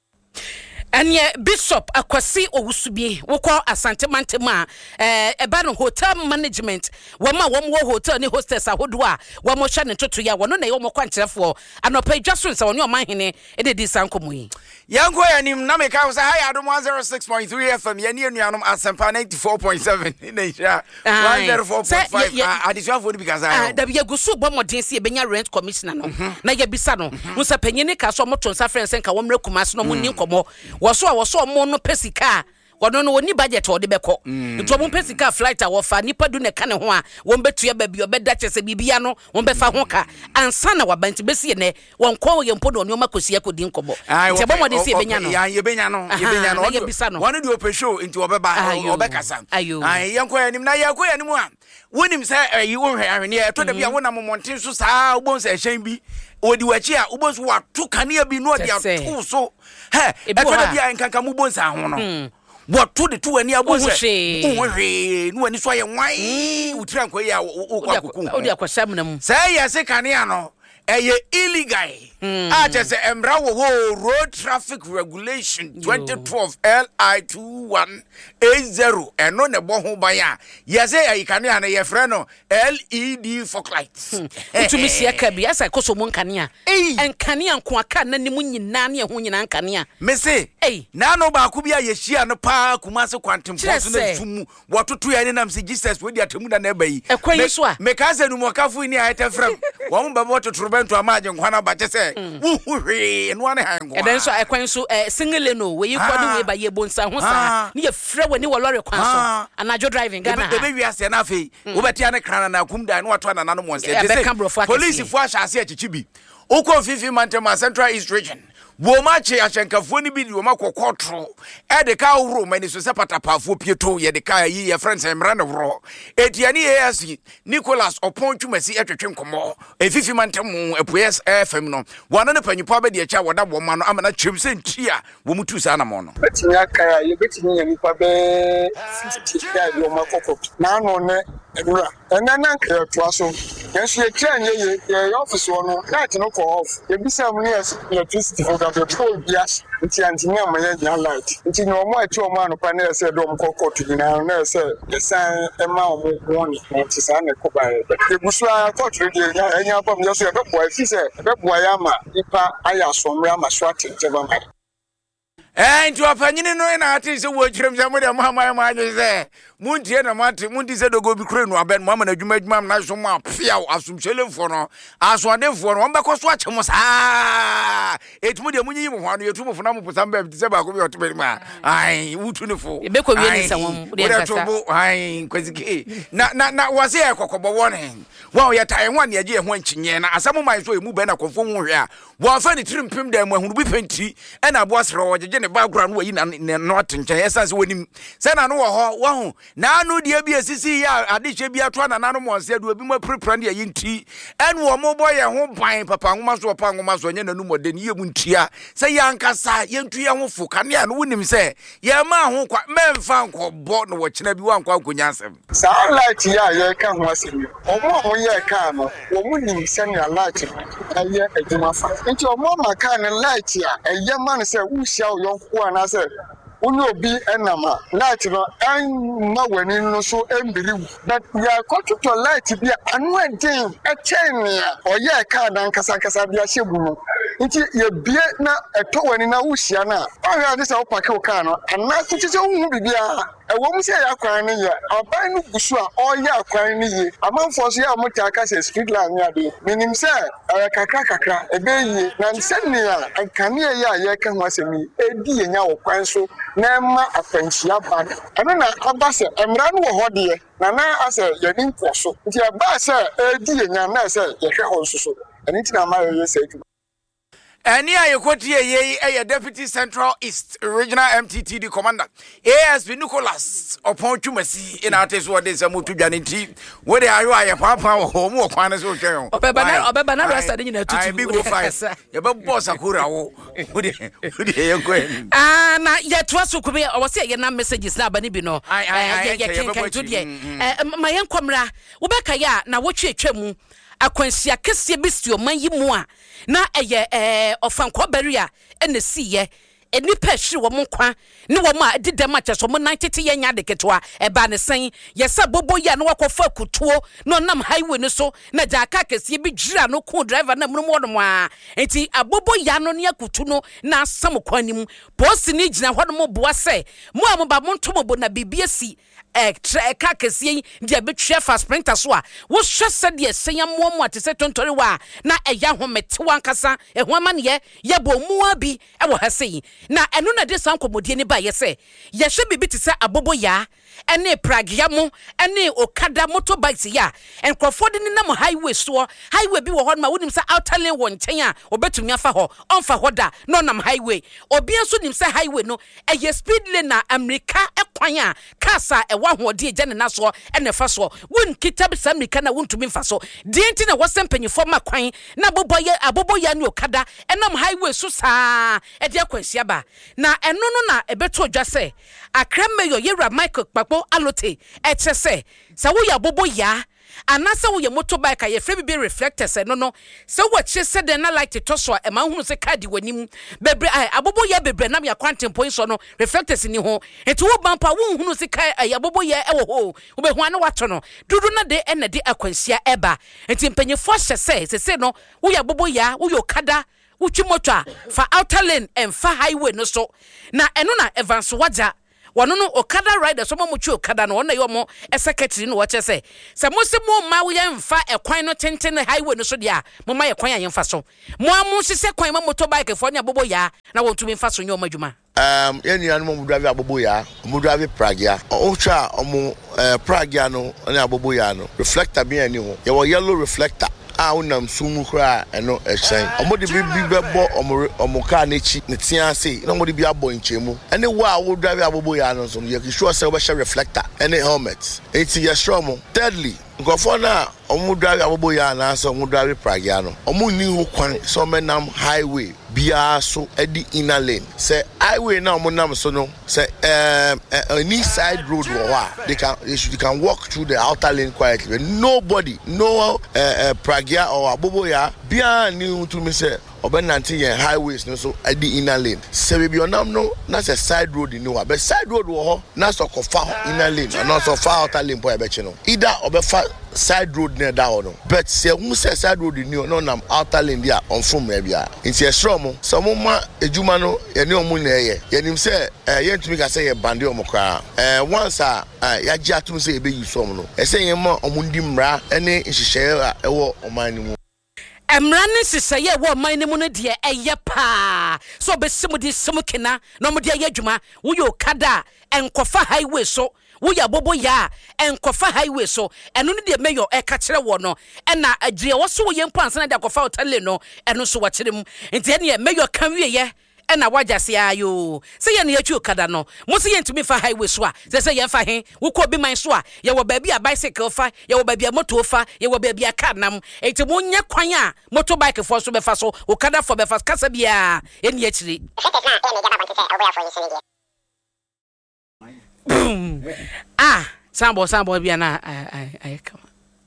Speaker 2: And ye Bishop Akwasi Owusubi wo kwa Asante Mantema eh eba no hotel management wo ma wo mo hotel ni hostess ahodo a wo mo hwa ne toto ya wo no na ye wo mo kwankyerefo anopa dwaso nsa wo ne o manhene e de di sankomo yi
Speaker 1: yanko ya nim na me ka say hi adom one oh six point three F M ye ne anuanom Asempa ninety-four point seven ne sha one oh four point five adisuafo ni because I
Speaker 2: da biya gusu bo modin se benya rent commissioner no na ye bisa no wo sa panyini ka so mo tonsa friends nka wo mre kumase no mo ni nkomo woso a woso mo no pesika wono no oni budget o de beko nto mo pesika flight a wo fa nipa du ne ka ne ho a wo betua ba bi obeda chese bibia no wo be fa ho ka ansa na wabanti besi ne won ko ye mpo no oni o makosi akodi nkobo nti bo mo de se benya no
Speaker 1: ya ye benya no ye benya no
Speaker 2: ye bisa no
Speaker 1: wono de ope show nti obeba obekasa ai yanko ya nim na yanko ya nim a wonim se yi wo hwe ahwene ya to da bia wona momonten so saa ubon se hyen bi odi wachi a ubon so watu kanea bi no dia to so he e to da bia nkanka mu bon sa ho no what to the two and ya was eh no ani so ye wan utira nko ya okuku
Speaker 2: odi akwasam na mu
Speaker 1: say ya se kanea no eye illegal a just emra wo road traffic regulation twenty twelve L I two one eight zero eno ne bo ho ban ya yes e kanea na ye frɛ no L E D fog lights
Speaker 2: utumi sia ka bi asa koso mo kanea en kanea nko aka na nimu nyina na ho nyina kanea
Speaker 1: me se na no ba ku bia ye hia no pa kumase kwantempo so na tumu wototo ya ne nam se Jesus we dia temu na na bayi me ka se no mo kafu ni a etefrem wo mo ba wototo bento amaje nkwana ba chese wuhwe no ane hango
Speaker 2: e den so ekwan so single no we yikọ we ba ye bonsa ho sa ni ye frɛ we ni wo lorry kwan so anajo driving Ghana
Speaker 1: e be wiase na fe wo betia ne krana na kumda no wato na nanu mo nse
Speaker 2: police
Speaker 1: fu ahase achichibi ukọ fifi mantema Central East Region wo ma che ahyenkafo ni bi di wo ma kokotro e de ka woro mani so se patapafo pieto ye de ka yi ye friends emra ne woro etiani ye asi Nicholas Opontumasi etwetwe nkomo efifi mantemu epoes F M no wona ne panyipa be de echa woda wo ma no amana twem se ntia wo mutu sa na mo no
Speaker 14: betimi aka ye betimi ye nipa be fifty ya wo ma kokotro na no ne edura enana nka to aso yenso ye kire nye ye office no night no ko off ye bisa mu ne electricity for the petrol bias nti antini amaya nya light nti no mo ati o mo anopa na se do mo kokotro ni na na se ye san e ma o mo woni nti sa na ko ba ye busu a kokotro de nya enya pam ye so ye be boy fi se be boy ama ipa aya somra ma so atejeba ma
Speaker 1: eh nti opanyini no na ati se wo twirem se mo de mo amaye ma anyi se muntie na mate munti se dogo bi kure no aben mo amana dwuma dwuma na so ma piaw asumchelefo no asodefo no mbeko so achemo saa etumu de munyi mo hwano yetumu fo na mo pusa mba se ba ko bi otebe ma ai wutu ne fo
Speaker 2: ebeko wie ni se won de nkasa
Speaker 1: ai kwazike na na na wase ekokobo wone wa ye tai ho ne age ho anchinye na asamo mai so emu be na konfo ho hwe a wa fa ni trimpim da mu ahunu bi penti e na bo sere wo jeje ne background wo yi na no atenchen essence wonim se na no wo ho wo ho na anu de bi asisi ya adehye bi ato na nanu mo se do bi mo prepare ne ye nti en wo mo boy ye ho ban papa ngoma so papa ngoma so nye nanu modeni ye mu ntia se ya nkasa ye ntu ye ho fu kane anu wonim se ye ma ho kwa memfa nkobo no wo kina bi wankwa akonya asem
Speaker 14: sa light ya ye ka ho asem omo ho ye ka no wo mu nim se ne light aye adwuma fa nti omo ma ka ne light ya eye ma ne se wo hia wo yonko ana se Uno obi enama light no an ma wani no so embiri that ya koto to light bia anu edin e chain ya oye ka dan kasa kasa bia hyebu no nti ye bie na eto wani na wuhia na ahia de se wo pake wo ka no ana tuti se hu bibia e wo mu se ya kwan ne ye aban no gusu a oye akwan ne ye amanfo so ya mota ka se street line ya de minim se e kakra kakra e be yi na nsani ya ankane ya ye ka ho asemi edi ye nya wo kwan so na ma afanchia bad ana na abase emra no ho de na na ase ye ni nkoso nti abase edi ye nya na ase ye hwe ho nsoso ani tina ma ye se adwuma
Speaker 1: Eni ayekotie ye eye Deputy Central East Regional M T T D Commander A S P Nicholas Opontumasi ina ateso de samutu dwane nti wo de ayo aye papa wo mu okwan so twen
Speaker 2: obeba na obeba na rasa de nyina tutu
Speaker 1: ai big go five ye be boss akura wo wo de wo de ye ko
Speaker 2: ah na ye to so kube o se ye na messages na bani bi no
Speaker 1: eh
Speaker 2: ye ken ken to de eh ma ye nkomra wo be ka ya na wo twetwemu akwansia kese bestio man yi mu a na eye eh ofanko beria ene siye eni pehwe wo mo kwa ne wo ma dide ma cheso mo ninety ye nya de ketwa e ba ne sen ye sa bobo ya no wakofa kutuo no nam highway no so na jaka kese bi gira no ko driver na mu mo a enti abobo ya no ne akutu no na asam kwanim boss ni gina ho no mo boa se mo a mo ba mo ntomo bo na bibia si eh ka kese dia betwe fa sprinter so a wo hwese de senya mo mo atese tontori wa na eya ho mete wankasa e ho ama ne ye bo mu abi e wo hase na enu na de san komodie ni ba ye se ye hwe bibi te se abobo ya ene pragia mo ene okada motorbikes ya enkrofo de ni na mo highway so highway bi wo ho ma wonim se outer lane wo nchen a obetumi afa ho onfa ho da no nam highway obi enso nim se highway no eye speed lane na america ekwan a kasa e wa ho de eje ne na so ene fa so won kitab sa america na wontumi mfa so de enti na wasempanyifo ma kwan na bobo ye abobo ya ni okada enam highway so saa e de akwansia ba na eno no na ebeto odwa se akramayo yera Michael Kpakpo alote eche se se wo ya bobo ya anasa wo ye motorbike ye free bi reflectors no no se wo che se de na light to so e ma hunu se card wanim bebre abobo ya bebre na ya quantum point so no reflectors ni ho enti wo bampa wo hunu se kai ya bobo ya e wo ho wo be ho ana wato no dudu na de e na de akwansia eba enti mpanyefo hye se se se no wo ya bobo ya wo yo kada uchi motor fa outer lane and fa highway no so na eno na Evans Waja wano no okada rider so mo chu okada no na yo mo secretary no wache se se mo se mo ma wo ya mfa ekwan no tenten highway no so dia mo ma ekwan ya mfa so mo amu se kwan ma motorbike fo nya bobo ya na won tumi mfa so nya o madwuma
Speaker 15: um yeni anu mo drive abobo ya mo drive pragia o cha o mo pragia no na abobo ya no reflector bi ani ho ye wo yellow reflector a wonam sumu kra eno ehyen omode bi bi bebo omo omo ka na chi ne tia sei na omode bi abo nchemu ene wo a wo drive abobo ya no so ye sure say we share reflector ene helmet eti ye sure mo thirdly ngofo na omo drive abobo ya na so omo drive pragia no omo ni ho kwan so menam highway bia so edi inner lane say highway na omo nam so no say um any side road wo they can they, should, they can walk through the outer lane quietly but nobody no uh, uh, pragia or abobo ya bia ni to me say obenanti yen highways no so edi inner lane say be onam no na say side road ni wa but side road wo ho na so kofa inner lane and also far outer lane boy be chi no either obefa side road near that no but say who say side road ni no nam outer lane dia on from e bia nti e sro mo so mo ma ejuma no ye ne omu na ye ye nim say eh ye ntumi ka say ye bande omo kra eh once a ya ji atum say e be use omo no e say ye ma omu ndi mra ene nhihye e wo oman ni mu
Speaker 2: Emra ne siseye wo man ne mu no de eye pa so be simu di simu kena no mo de eye adwuma wo yo kada enkofa highway so wo ya bobo ya enkofa highway so eno ne de mayor e ka kire wo no e na agire wo so wo ye mpansa na de akofa hotele no eno so wo kire mu enti ene mayor kan wie ye ena wajase ayo se ye ne yachu kada no mo se ye ntumi fa highway so a se se ye fa he wo ko bi man so a ye wo ba bi a bicycle fa ye wo ba bi a motor fa ye wo ba bi a car nam enti mo nya kwan a motorbike fo so be fa so wo kada fo be fa kasa bia ene ya chiri ah sambo sambo bia na ai ai come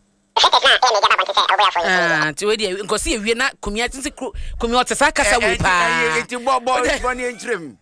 Speaker 2: Ah, ti we dey nko see ewie na kumia tinsi kumia otesa kasa we pa.
Speaker 1: Eti bo bo bo ni entrem.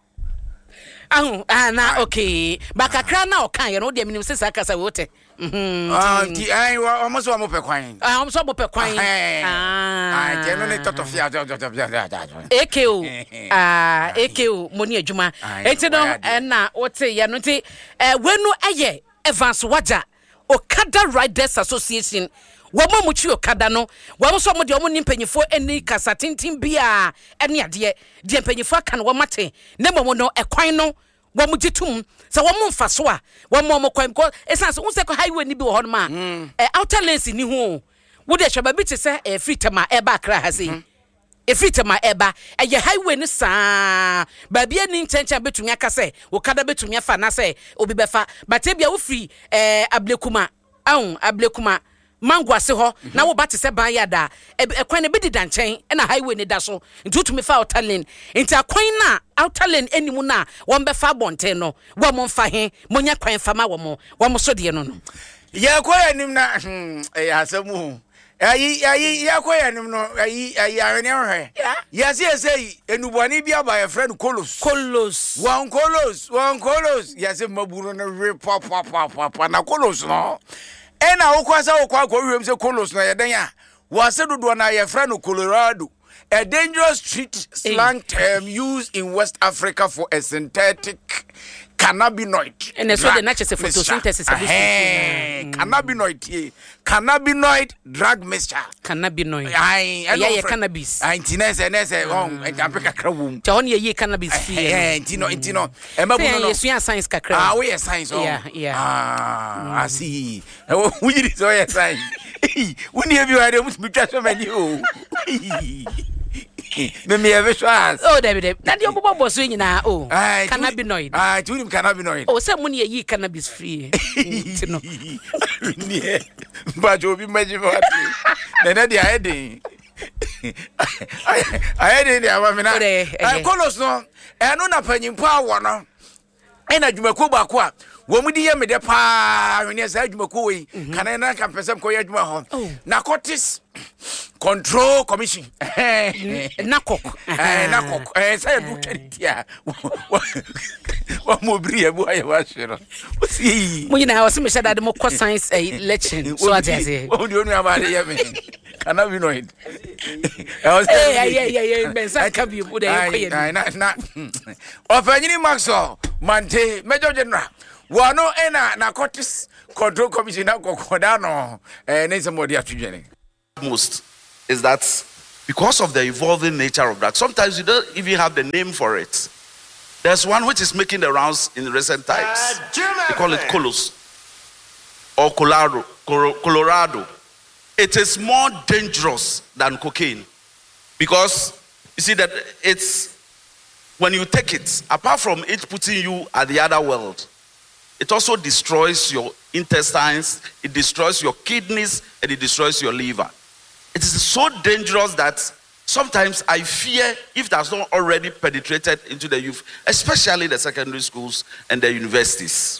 Speaker 2: Ah, ah na okay. Bakakra na okan ye no dey minim se kasa we ote. Mhm.
Speaker 1: Ah, ti ai omo so omo pe kwan.
Speaker 2: Ah, omo so omo pe kwan.
Speaker 1: Ah. Ah, je no ne totofia totofia.
Speaker 2: A K O. Ah, A K O moni adwuma. Enti no na ote ye no ti eh wenu eye Evans Waja Okada Riders Association. Wama muchi Okada no. Wama so mo de omo nimpanyifo eni kasa tintin bia eni ade. De mpanyifo aka no wamate. Ne mo no ekwan no wamu jitum. Sa wamu mfa so a wamu mo kwan ko esanse unse ko highway ni bi wo ho ma. Eh outer lanes ni ho. Wo de hwaba bi te se eh free tema e ba kra ha sei. E free tema e ba e ye highway ni sa ba bia ni nchencha betumi aka se Okada betumi afa na se obi befa but e bia wo free eh ablekuma ahun ablekuma mango ase ho na wo ba te se ban yada e kwan ne bedi dan chen e na highway ni da so ntutumi fa outer lane nti akwan na outer lane enimu na wo be fa bonten no wo mo mfa he monya kwan fa ma wo mo wo mo so de no no
Speaker 1: ye ko anim na eh asemu ayi ayi ya ko yanim no ayi ayi awene hwe ya se se enuboni bia ba ye friend kolos
Speaker 2: kolos
Speaker 1: wan kolos wan kolos ya se maburu no re pa pa pa pa na kolos no ena wo kwasa wo kwa hwem se kolos no ye den ya wa se dodo na ye friend Colorado, a dangerous street slang term used in West Africa for a synthetic cannabinoid.
Speaker 2: And that's what the natural photosynthesis
Speaker 1: is. Cannabinoid, cannabinoid drug mixture.
Speaker 2: Cannabinoid.
Speaker 1: I,
Speaker 2: I, yeah, cannabis.
Speaker 1: I, Tines and S. Oh, I can pick a crowd.
Speaker 2: Tony, ye cannabis.
Speaker 1: Eh, Tino, Tino. Emma,
Speaker 2: yes, we are science.
Speaker 1: Ah, we are science.
Speaker 2: Yeah, yeah.
Speaker 1: Ah, I see. We did so, yes, I. When have you had a much menu? Me me have a
Speaker 2: oh, David, that your bobo was swinging now. Oh, cannabinoid.
Speaker 1: Ah, to him cannabinoid.
Speaker 2: Oh, some money ye cannabis free. No,
Speaker 1: but you'll be magic. Then I had I had it. I call us no. I know not penny power. No, and I do my coba qua. Woman, dear me, the pa, when you said Mokoi, can I not come for some coyage? Narcotics Control Commission.
Speaker 2: Nakok,
Speaker 1: Nakok, I said, look at it. Yeah, what more brie boy was you? When
Speaker 2: I was saying that the more science election, so I say,
Speaker 1: what do you know about it? Cannabinoid.
Speaker 2: Yeah, yeah, yeah, yeah. I can't be put a
Speaker 1: not. Of any Maxwell, Mante, Major General. Wano ena narcotics control commission na kokodano eh na somebody atujene.
Speaker 16: Most is that because of the evolving nature of drugs, sometimes you don't even have the name for it. There's one which is making the rounds in recent times. They call it Colos or Colorado. Colorado. it is more dangerous than cocaine. Because you see that it's when you take it, apart from it putting you at the other world, it also destroys your intestines, it destroys your kidneys, and it destroys your liver. It is so dangerous that sometimes I fear if that's not already penetrated into the youth, especially the secondary schools and the universities.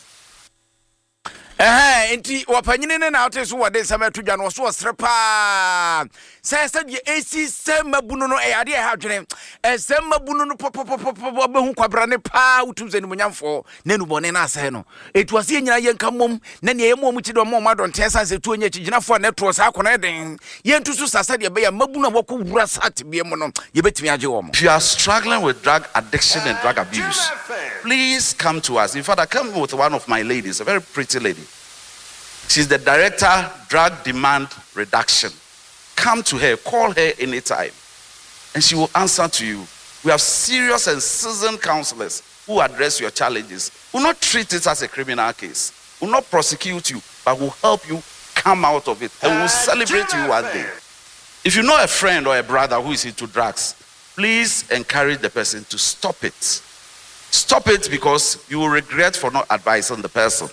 Speaker 1: Eh, enti wapanyine na ote so wade sama tudwa no so srepa. Say say the A C sem mabunu no e ade e ha dwene. Eh sem mabunu no popopopopop behu kwabra ne pa utumze ni munyamfo na nu bone na asɛ no. Etu ase nyina yenka mom na ne yemu omuchi do mom adon tensa se tu onye chiginafo na to sa akona den. Yentu so sasa de be ya mabunu wako wura sat bie mo no ye betimi age wo mo.
Speaker 16: If you are struggling with drug addiction and drug abuse, please come to us. In fact, I came with one of my ladies, a very pretty lady. She's the director, drug demand reduction. Come to her, call her anytime, and she will answer to you. We have serious and seasoned counselors who address your challenges. Will not treat it as a criminal case. Will not prosecute you, but will help you come out of it, and will celebrate you one day. If you know a friend or a brother who is into drugs, please encourage the person to stop it. Stop it because you will regret for not advising the person.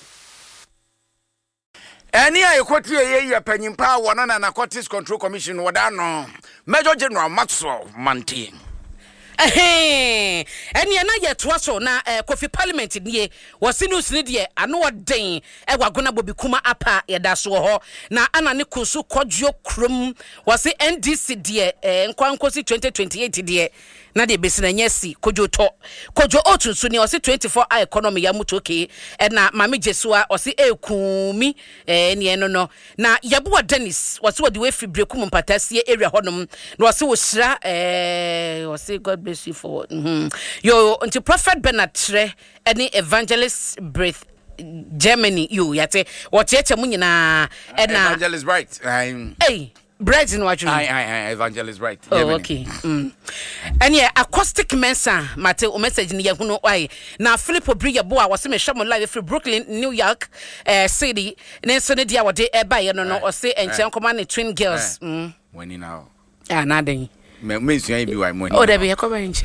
Speaker 1: Any I quote ye penny power one and Narcotics Control Commission wadano Major General Maxwell Manti.
Speaker 2: Eh, any na ye twaso na Kofi Parliament nie was news ni de ano den e wagona bobi kuma apa ye da so ho na ana ne kusu kodjo krom was N D C de nkwankosi twenty twenty-eight de na de besi na nyesi kodjo to kodjo otunsu ni was twenty-four hour economy ya mutoke e na mame jesua was ekumi eh ne no no na yabuwa Dennis was wo de we fibre kum mpatasie area honom na was wo hira eh was God bless you for mm-hmm. Yo until Prophet Bernard Tre any evangelist breath Germany you yate what yete mu nyina
Speaker 1: e na evangelist right I'm
Speaker 2: hey bread in what you
Speaker 1: I I evangelist right
Speaker 2: oh Germany. Okay mm. And yeah acoustic mensa mate o message ni yahuno why na Philip Obriya boa was me shamo live from Brooklyn New York uh, city ne so ne dia wode e ba ye no no o say enchen koma ne twin girls mm
Speaker 1: when now
Speaker 2: ah na den
Speaker 1: me me suan bi why money
Speaker 2: oh there be yakoba nche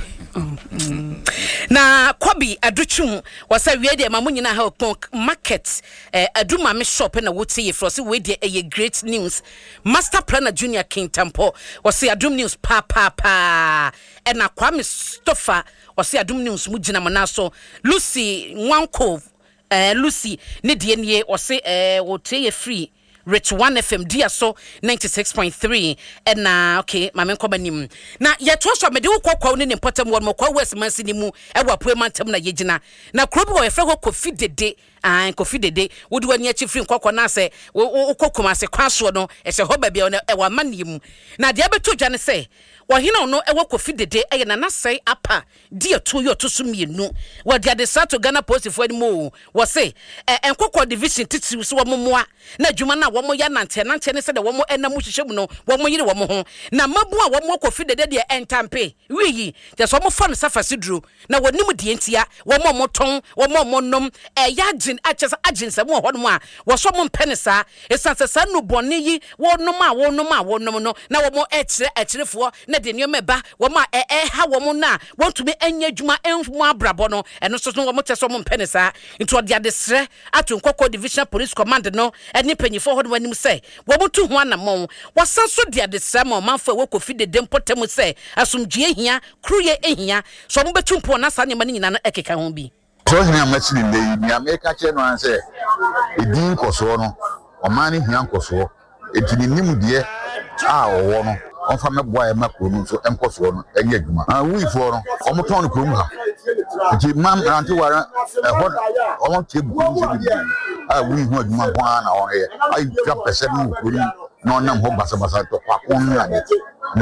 Speaker 2: na Kobi aduchum was a we dey mamu nyina ha market eh aduma me shop na wote ye fro say we dey e great news master planner junior King Tampo was say adum news pa pa pa e na Kwame Stoffer was say adum news mu gina mona so Lucy Nwanko eh Lucy ne de ne was say eh wote ye free Rich one F M dia so ninety-six point three and na okay mame nkoba nim na ye to so me de kokwa ne ne potem wo mo kwa west man sini mu e wa poe mantem na yegina na krobi wo ye fe ko Kofi Dede an Kofi Dede wo de wani achi free nkokwa na se wo kokoma se kwaso no e se ho ba bia no e wa manem na de abeto dwa ne se wo hina no e wa Kofi Dede e na na sei apa dia to yo to so mienu wo de ade sato Ghana Post fo ani mo wo se enkokwa division titi so wo momoa na dwuma na wo mo ya nante nante ne se de wo mo enamu hihye mu no wo mo yire wo mo ho na mabu a wo mo Kofi Dede de entampe wiyi je so mo fa no safa sidru na wonim de entia wo mo mo ton wo mo mo nom e ya gin achesa aginsa mo ho no a wo so mo mpenisa esanse sa no bone yi wo nom a wo nom a wo nom no na wo mo ekire ekirefo na de niom eba wo ma e e ha wo mo na wo ntumi enya dwuma enfu abrabo no eno so so wo mo teso mo mpenisa into de adesre atu nkokko division police command no eni panyifo ho no anim se wo mo tu ho anamon wasan so de adesre mo manfo wo Kofi Dede mpotem se asomdue hia kruye ehia so mo betu mpo na sa nyama nyina no ekeka ho bi
Speaker 17: so hia machine dey ni America che no an se edin koso no o mani hia koso etini nim de a owo no onfa meboa e makro no so enkoso no enye adwuma ah wi fo no o mo ton no krom ha ti mam ranti wara e ho o mo che bu so bi ah wi hu adwuma ho na o he ai twa percent no kuri no nam ho basa basa to kwa kon na ne na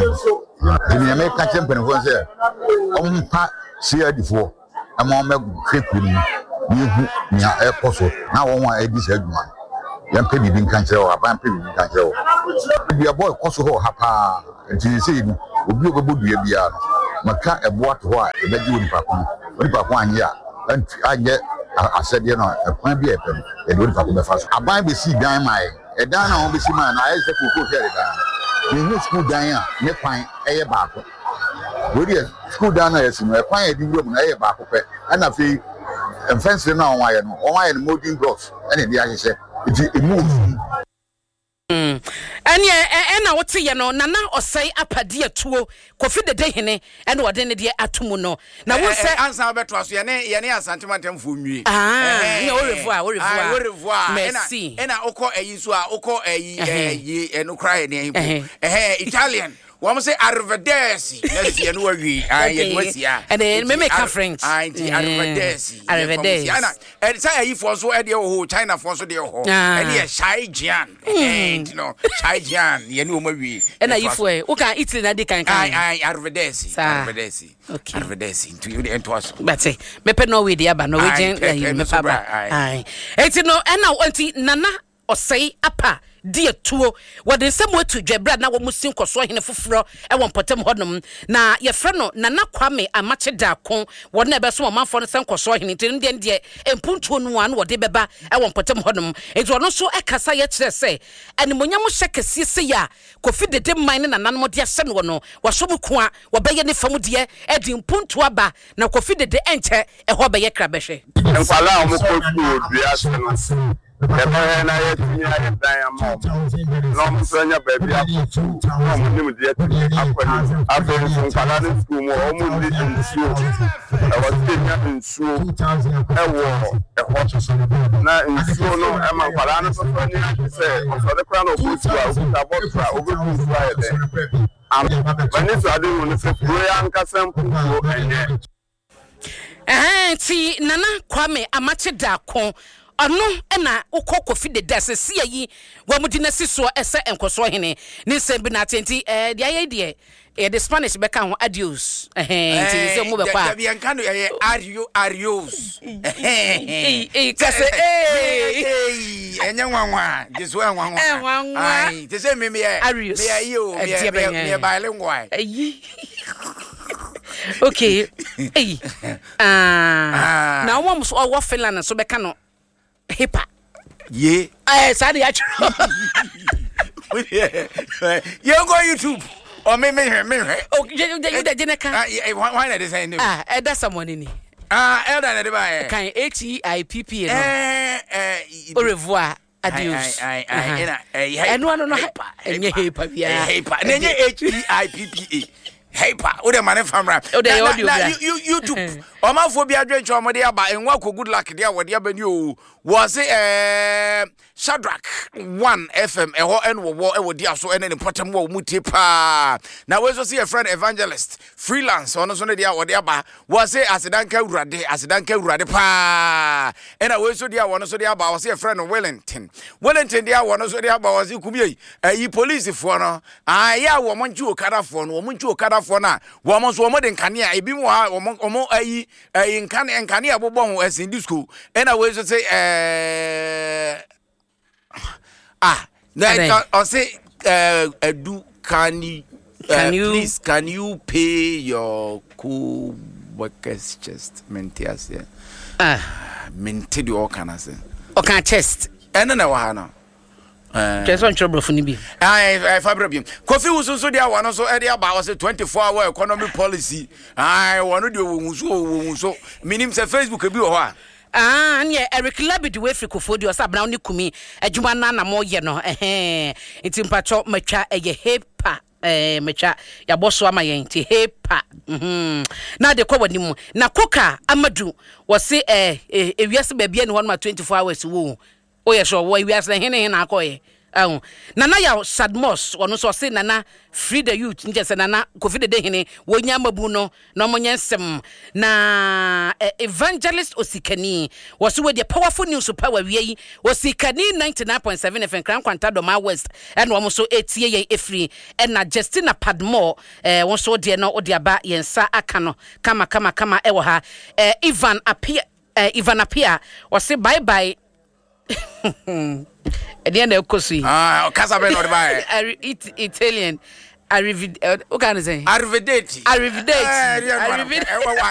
Speaker 17: wo ni me ka champion fo se o mpa si adifo ama me kweku ni ni hu ni e koso na wo wa edi se adwuma yam pe bibi nkan kire o aban pe bibi nkan kire o bia boy koso ho hapa nti se ni obi obodua bia no maka ebo ato ho a e beji oni pakon oni pakon anye a anye asede no e kwan bia e pem e oni pakon be fa so aban be si dan mai e dan na on be si man na e se ko ko fere dan me hu school dan a me kwan eye baako we dey school dan na yesi no e kwan e di wuro mu na eye baako pe ana fe emfense na on wa ye no on wa ye no molding blocks ene di ahye it it moves.
Speaker 2: Mm. And yeah, and I would say, you know, Nana or say up a dear two, coffee the day hene, and what then the dear Atumuno. Now, we'll say, answer about was your name, Yania Santimantum for me. Ah, au revoir, au revoir, au revoir, merci. And I oko a Yisua, oko a ye, and Ukraine name, eh, Italian. One say arrivederci. Let's see, and we are. And then me make a French. I arrivederci. Arrivederci. And say if also at your China for so dear ho. And yes, Chai Jian. And you know, Chai Jian, you know me. And if we okay, it's in a dick and I arrivederci. Arrivederci. Okay. Arrivederci to you and to us. But say, me pe no way dear, but Norwegian. Aye. It's no, and now auntie Nana or say apa. Dear two, what the same way to Jebra now musim koso hine fufuro e won potem hodom na ye frɛ no Nana Kwame Amache Dakon won na be so man for sen koso hine tin de de empuntuo no an wo de beba e won potem hodom e to no so e kasa ye kyerɛ sɛ animonyam hyekesi se ya Kofi de de man na nanom de asɛ no no wo so mu ko a wo be ye ne fam de e di empuntuo aba na Kofi de de enche e ho be ye kra behwe
Speaker 18: enkwala mo ko ku dua se no Ebe na ye tinya ye dan am. No mo sanya baby afu. No mo nim de akwani. Afa so nkala ne school mo o mo ndi nsuo. E wa tinya nsuo. E wo e ho. Na nsuo no e ma nkala no so ni se so de kra no ko tu a o ta botra o be ku tu a de. Am when so ade mo no se pro ya nka sampu o enye.
Speaker 2: Eh ti Nana Kwame Amache Dakon Ano ena ukọ Kofi de dase si yi wa mudi na siso ese enkoso hene ni sembi na tenti eh dia ye de eh the Spanish be kan ho adios eh ti se mo be kwa
Speaker 1: dia kan no eh ario arios
Speaker 2: eh eh kase eh
Speaker 1: eh enya nwanwa this one nwanwa ai te se me me
Speaker 2: arios
Speaker 1: me ayi o me me bilingual
Speaker 2: eh okay eh ah na wo mo so wo Finland so be kan no Hipa.
Speaker 1: Ye.
Speaker 2: Eh, sorry, actually.
Speaker 1: You go YouTube. Or me, me, me.
Speaker 2: Oh, you you you
Speaker 1: Jeneka. Why not the same?
Speaker 2: Ah, eh, that's someone in it.
Speaker 1: Ah, elder, the
Speaker 2: Can H E I P P.
Speaker 1: Eh, eh,
Speaker 2: au revoir. Adios.
Speaker 1: I, I, I,
Speaker 2: and one on a hyper. And you hyper. Yeah,
Speaker 1: hyper. And then H E I P P E. Hyper. Oh, the man from Rap.
Speaker 2: Oh, the audio.
Speaker 1: You, YouTube. Omaphobia drench or Madia by and walk good luck there. What you was it uh Shadrach one F M a and war ever dear so any important war mutipa. Now we see a friend evangelist freelance on the dia or diaba was it as a danka rade as a danka rade pa and I was so dear one so dear about was a friend of Wellington. Wellington dear one so dear about was you could be a police for no. Ah yeah, woman you kada for no woman you kada for na woman's woman in Kania a bit more omo a in Kania and Kania Bobon as in this school and I was to say uh ah, then I say, uh, do can you, uh, can you, please, can you pay your co-workers chest? Mentias, yeah. Ah, minted your can I say?
Speaker 2: Okay, chest.
Speaker 1: And then I want to.
Speaker 2: Just one trouble for me.
Speaker 1: I, I, Fabribium. Coffee was also there, one also area about a twenty-four hour economy policy. I want to do so, meaning the Facebook could be a while.
Speaker 2: Ah, yeah, Eric Labid we fi Kofodio sabna oni kumi adwuma na na mo ye no eh nti mpacho matwa eye hepa eh matwa ya boso ama ye nti hepa mhm na de kwa wanimu na koka amadu wose eh ewiase ba bia ne won ma twenty-four hours wo o ye so wo ewiase hene hene akoye ah nana ya Sadmos wono so se nana free the youth nje se nana Kofi de hene wonya mabu no no monyensem na eh, evangelist Osikani was with the powerful news power we Osikani ninety-nine point seven F M Kran Kwanta Doma West and wo so etie ye efri and na Justina Padmore eh wo so de no odiaba yensa aka no kama kama kama e wo ha eh, Ivan Apia eh, Ivan Apia was say bye bye. At the end of Kosi.
Speaker 1: Ah, Casabeno,
Speaker 2: I eat Italian. Arrivederci. What can I say?
Speaker 1: Arrivederci.
Speaker 2: Arrivederci.